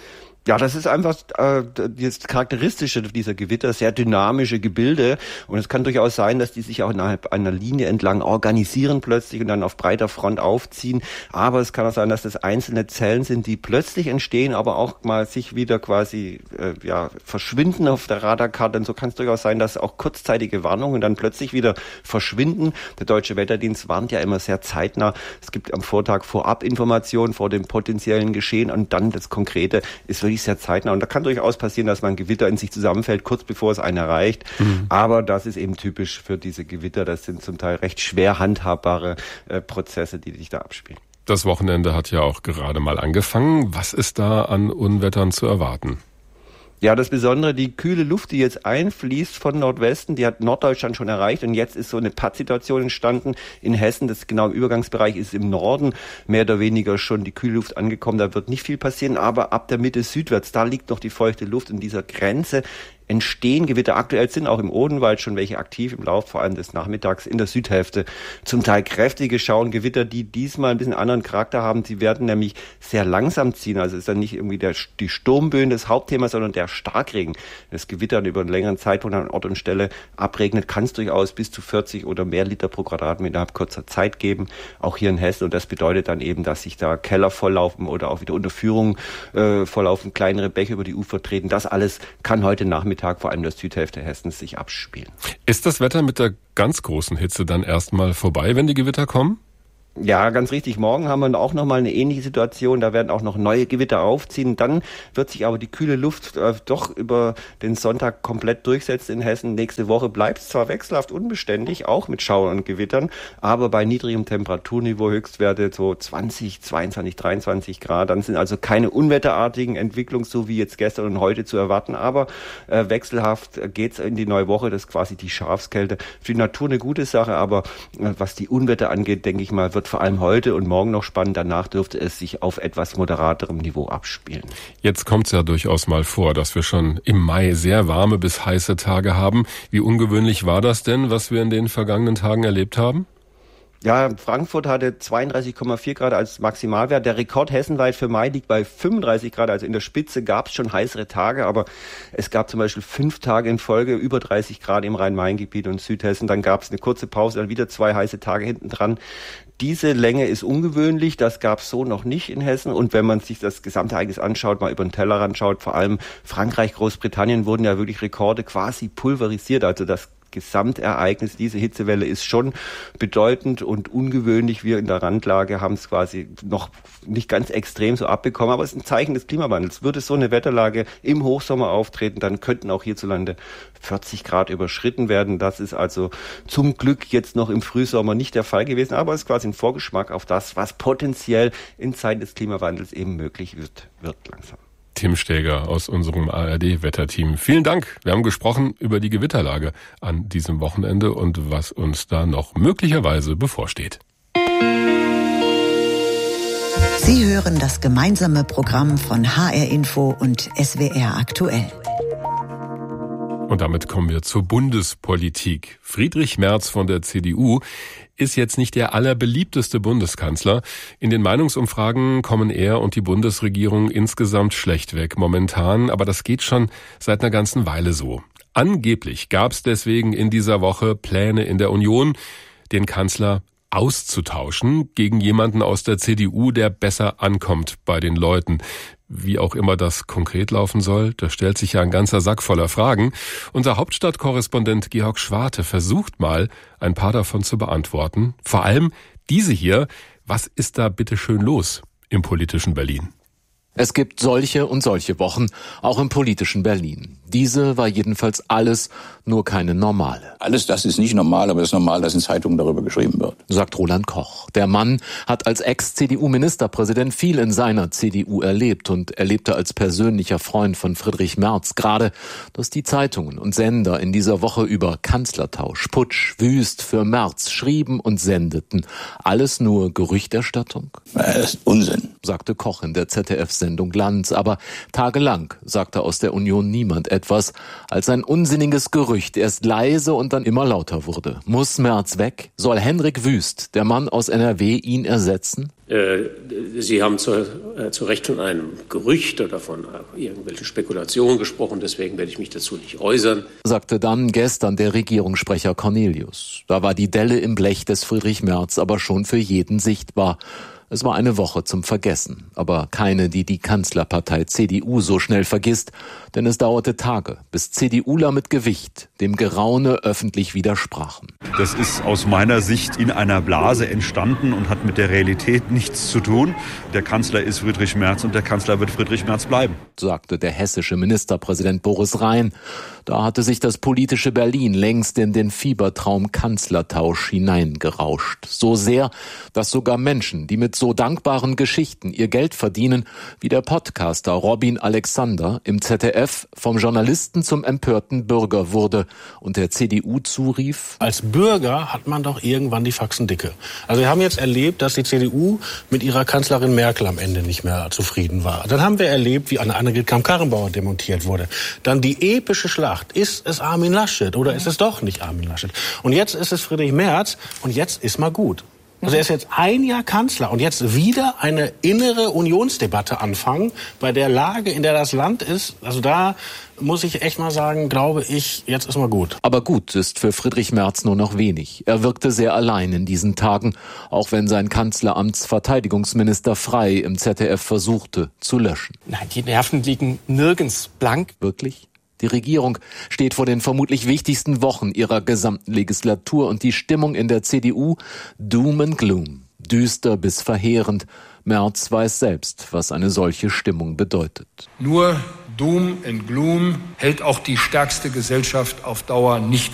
Ja, das ist einfach äh, das Charakteristische dieser Gewitter, sehr dynamische Gebilde. Und es kann durchaus sein, dass die sich auch innerhalb einer Linie entlang organisieren plötzlich und dann auf breiter Front aufziehen. Aber es kann auch sein, dass das einzelne Zellen sind, die plötzlich entstehen, aber auch mal sich wieder quasi äh, ja verschwinden auf der Radarkarte. Und so kann es durchaus sein, dass auch kurzzeitige Warnungen dann plötzlich wieder verschwinden. Der Deutsche Wetterdienst warnt ja immer sehr zeitnah. Es gibt am Vortag Vorabinformationen vor dem potenziellen Geschehen und dann das Konkrete ist wirklich sehr zeitnah. Und da kann durchaus passieren, dass man ein Gewitter in sich zusammenfällt, kurz bevor es einen erreicht. Mhm. Aber das ist eben typisch für diese Gewitter. Das sind zum Teil recht schwer handhabbare äh, Prozesse, die sich da abspielen. Das Wochenende hat ja auch gerade mal angefangen. Was ist da an Unwettern zu erwarten? Ja, das Besondere, die kühle Luft, die jetzt einfließt von Nordwesten, die hat Norddeutschland schon erreicht und jetzt ist so eine Pattsituation entstanden in Hessen. Das genau im Übergangsbereich ist im Norden mehr oder weniger schon die kühle Luft angekommen. Da wird nicht viel passieren, aber ab der Mitte südwärts, da liegt noch die feuchte Luft in dieser Grenze. Entstehen Gewitter. Aktuell sind auch im Odenwald schon welche aktiv im Lauf, vor allem des Nachmittags in der Südhälfte. Zum Teil kräftige Schauengewitter, die diesmal ein bisschen anderen Charakter haben. Sie werden nämlich sehr langsam ziehen. Also es ist dann nicht irgendwie der, die Sturmböen das Hauptthema, sondern der Starkregen. Das Gewitter über einen längeren Zeitpunkt an Ort und Stelle abregnet, kann es durchaus bis zu vierzig oder mehr Liter pro Quadratmeter innerhalb kurzer Zeit geben. Auch hier in Hessen. Und das bedeutet dann eben, dass sich da Keller volllaufen oder auch wieder Unterführungen äh, volllaufen, kleinere Bäche über die Ufer treten. Das alles kann heute Nachmittag vor allem der Südhälfte Hessens sich abspielen. Ist das Wetter mit der ganz großen Hitze dann erstmal vorbei, wenn die Gewitter kommen? Ja, ganz richtig. Morgen haben wir auch nochmal eine ähnliche Situation. Da werden auch noch neue Gewitter aufziehen. Dann wird sich aber die kühle Luft äh, doch über den Sonntag komplett durchsetzen in Hessen. Nächste Woche bleibt es zwar wechselhaft unbeständig, auch mit Schauern und Gewittern, aber bei niedrigem Temperaturniveau, Höchstwerte so zwanzig, zweiundzwanzig, dreiundzwanzig Grad. Dann sind also keine unwetterartigen Entwicklungen, so wie jetzt gestern und heute zu erwarten. Aber äh, wechselhaft geht's in die neue Woche. Das ist quasi die Schafskälte. Für die Natur eine gute Sache, aber äh, was die Unwetter angeht, denke ich mal, wird vor allem heute und morgen noch spannend. Danach dürfte es sich auf etwas moderaterem Niveau abspielen. Jetzt kommt es ja durchaus mal vor, dass wir schon im Mai sehr warme bis heiße Tage haben. Wie ungewöhnlich war das denn, was wir in den vergangenen Tagen erlebt haben? Ja, Frankfurt hatte zweiunddreißig Komma vier Grad als Maximalwert. Der Rekord hessenweit für Mai liegt bei fünfunddreißig Grad. Also in der Spitze gab es schon heißere Tage, aber es gab zum Beispiel fünf Tage in Folge über dreißig Grad im Rhein-Main-Gebiet und Südhessen. Dann gab es eine kurze Pause, dann wieder zwei heiße Tage hinten dran. Diese Länge ist ungewöhnlich, das gab es so noch nicht in Hessen. Und wenn man sich das gesamte Ereignis anschaut, mal über den Tellerrand schaut, vor allem Frankreich, Großbritannien wurden ja wirklich Rekorde quasi pulverisiert. Also das Gesamtereignis, diese Hitzewelle ist schon bedeutend und ungewöhnlich. Wir in der Randlage haben es quasi noch nicht ganz extrem so abbekommen, aber es ist ein Zeichen des Klimawandels. Würde so eine Wetterlage im Hochsommer auftreten, dann könnten auch hierzulande vierzig Grad überschritten werden. Das ist also zum Glück jetzt noch im Frühsommer nicht der Fall gewesen, aber es ist quasi ein Vorgeschmack auf das, was potenziell in Zeiten des Klimawandels eben möglich wird, wird langsam. Tim Steger aus unserem A R D-Wetterteam. Vielen Dank. Wir haben gesprochen über die Gewitterlage an diesem Wochenende und was uns da noch möglicherweise bevorsteht. Sie hören das gemeinsame Programm von H R Info und S W R aktuell. Und damit kommen wir zur Bundespolitik. Friedrich Merz von der C D U ist jetzt nicht der allerbeliebteste Bundeskanzler. In den Meinungsumfragen kommen er und die Bundesregierung insgesamt schlecht weg momentan, aber das geht schon seit einer ganzen Weile so. Angeblich gab es deswegen in dieser Woche Pläne in der Union, den Kanzler auszutauschen gegen jemanden aus der C D U, der besser ankommt bei den Leuten. Wie auch immer das konkret laufen soll, da stellt sich ja ein ganzer Sack voller Fragen. Unser Hauptstadtkorrespondent Georg Schwarte versucht mal, ein paar davon zu beantworten. Vor allem diese hier, was ist da bitte schön los im politischen Berlin? Es gibt solche und solche Wochen, auch im politischen Berlin. Diese war jedenfalls alles, nur keine normale. Alles das ist nicht normal, aber es ist normal, dass in Zeitungen darüber geschrieben wird, sagt Roland Koch. Der Mann hat als Ex-C D U-Ministerpräsident viel in seiner C D U erlebt und erlebte als persönlicher Freund von Friedrich Merz gerade, dass die Zeitungen und Sender in dieser Woche über Kanzlertausch, Putsch, Wüst für Merz schrieben und sendeten. Alles nur Gerüchterstattung? Das ist Unsinn. sagte Koch in der Z D F-Sendung Lanz. Aber tagelang sagte aus der Union niemand etwas, als ein unsinniges Gerücht erst leise und dann immer lauter wurde. Muss Merz weg? Soll Henrik Wüst, der Mann aus N R W, ihn ersetzen? Sie haben zu, äh, zu Recht von einem Gerücht oder von äh, irgendwelchen Spekulationen gesprochen, deswegen werde ich mich dazu nicht äußern, sagte dann gestern der Regierungssprecher Cornelius. Da war die Delle im Blech des Friedrich Merz aber schon für jeden sichtbar. Es war eine Woche zum Vergessen, aber keine, die die Kanzlerpartei C D U so schnell vergisst, denn es dauerte Tage, bis CDUler mit Gewicht dem Geraune öffentlich widersprachen. Das ist aus meiner Sicht in einer Blase entstanden und hat mit der Realität nichts zu tun. Der Kanzler ist Friedrich Merz und der Kanzler wird Friedrich Merz bleiben, sagte der hessische Ministerpräsident Boris Rhein. Da hatte sich das politische Berlin längst in den Fiebertraum Kanzlertausch hineingerauscht. So sehr, dass sogar Menschen, die mit so dankbaren Geschichten ihr Geld verdienen, wie der Podcaster Robin Alexander im Z D F vom Journalisten zum empörten Bürger wurde und der C D U zurief: Als Bürger hat man doch irgendwann die Faxen dicke. Also wir haben jetzt erlebt, dass die C D U mit ihrer Kanzlerin Merkel am Ende nicht mehr zufrieden war. Dann haben wir erlebt, wie Annegret Kramp-Karrenbauer demontiert wurde. Dann die epische Schlacht. Ist es Armin Laschet oder ist es doch nicht Armin Laschet? Und jetzt ist es Friedrich Merz und jetzt ist mal gut. Also er ist jetzt ein Jahr Kanzler und jetzt wieder eine innere Unionsdebatte anfangen, bei der Lage, in der das Land ist. Also da muss ich echt mal sagen, glaube ich, jetzt ist mal gut. Aber gut ist für Friedrich Merz nur noch wenig. Er wirkte sehr allein in diesen Tagen, auch wenn sein Kanzleramtsverteidigungsminister Frey im Z D F versuchte zu löschen. Nein, die Nerven liegen nirgends blank. Wirklich? Die Regierung steht vor den vermutlich wichtigsten Wochen ihrer gesamten Legislatur und die Stimmung in der C D U Doom and Gloom, düster bis verheerend. Merz weiß selbst, was eine solche Stimmung bedeutet. Nur Doom and Gloom hält auch die stärkste Gesellschaft auf Dauer nicht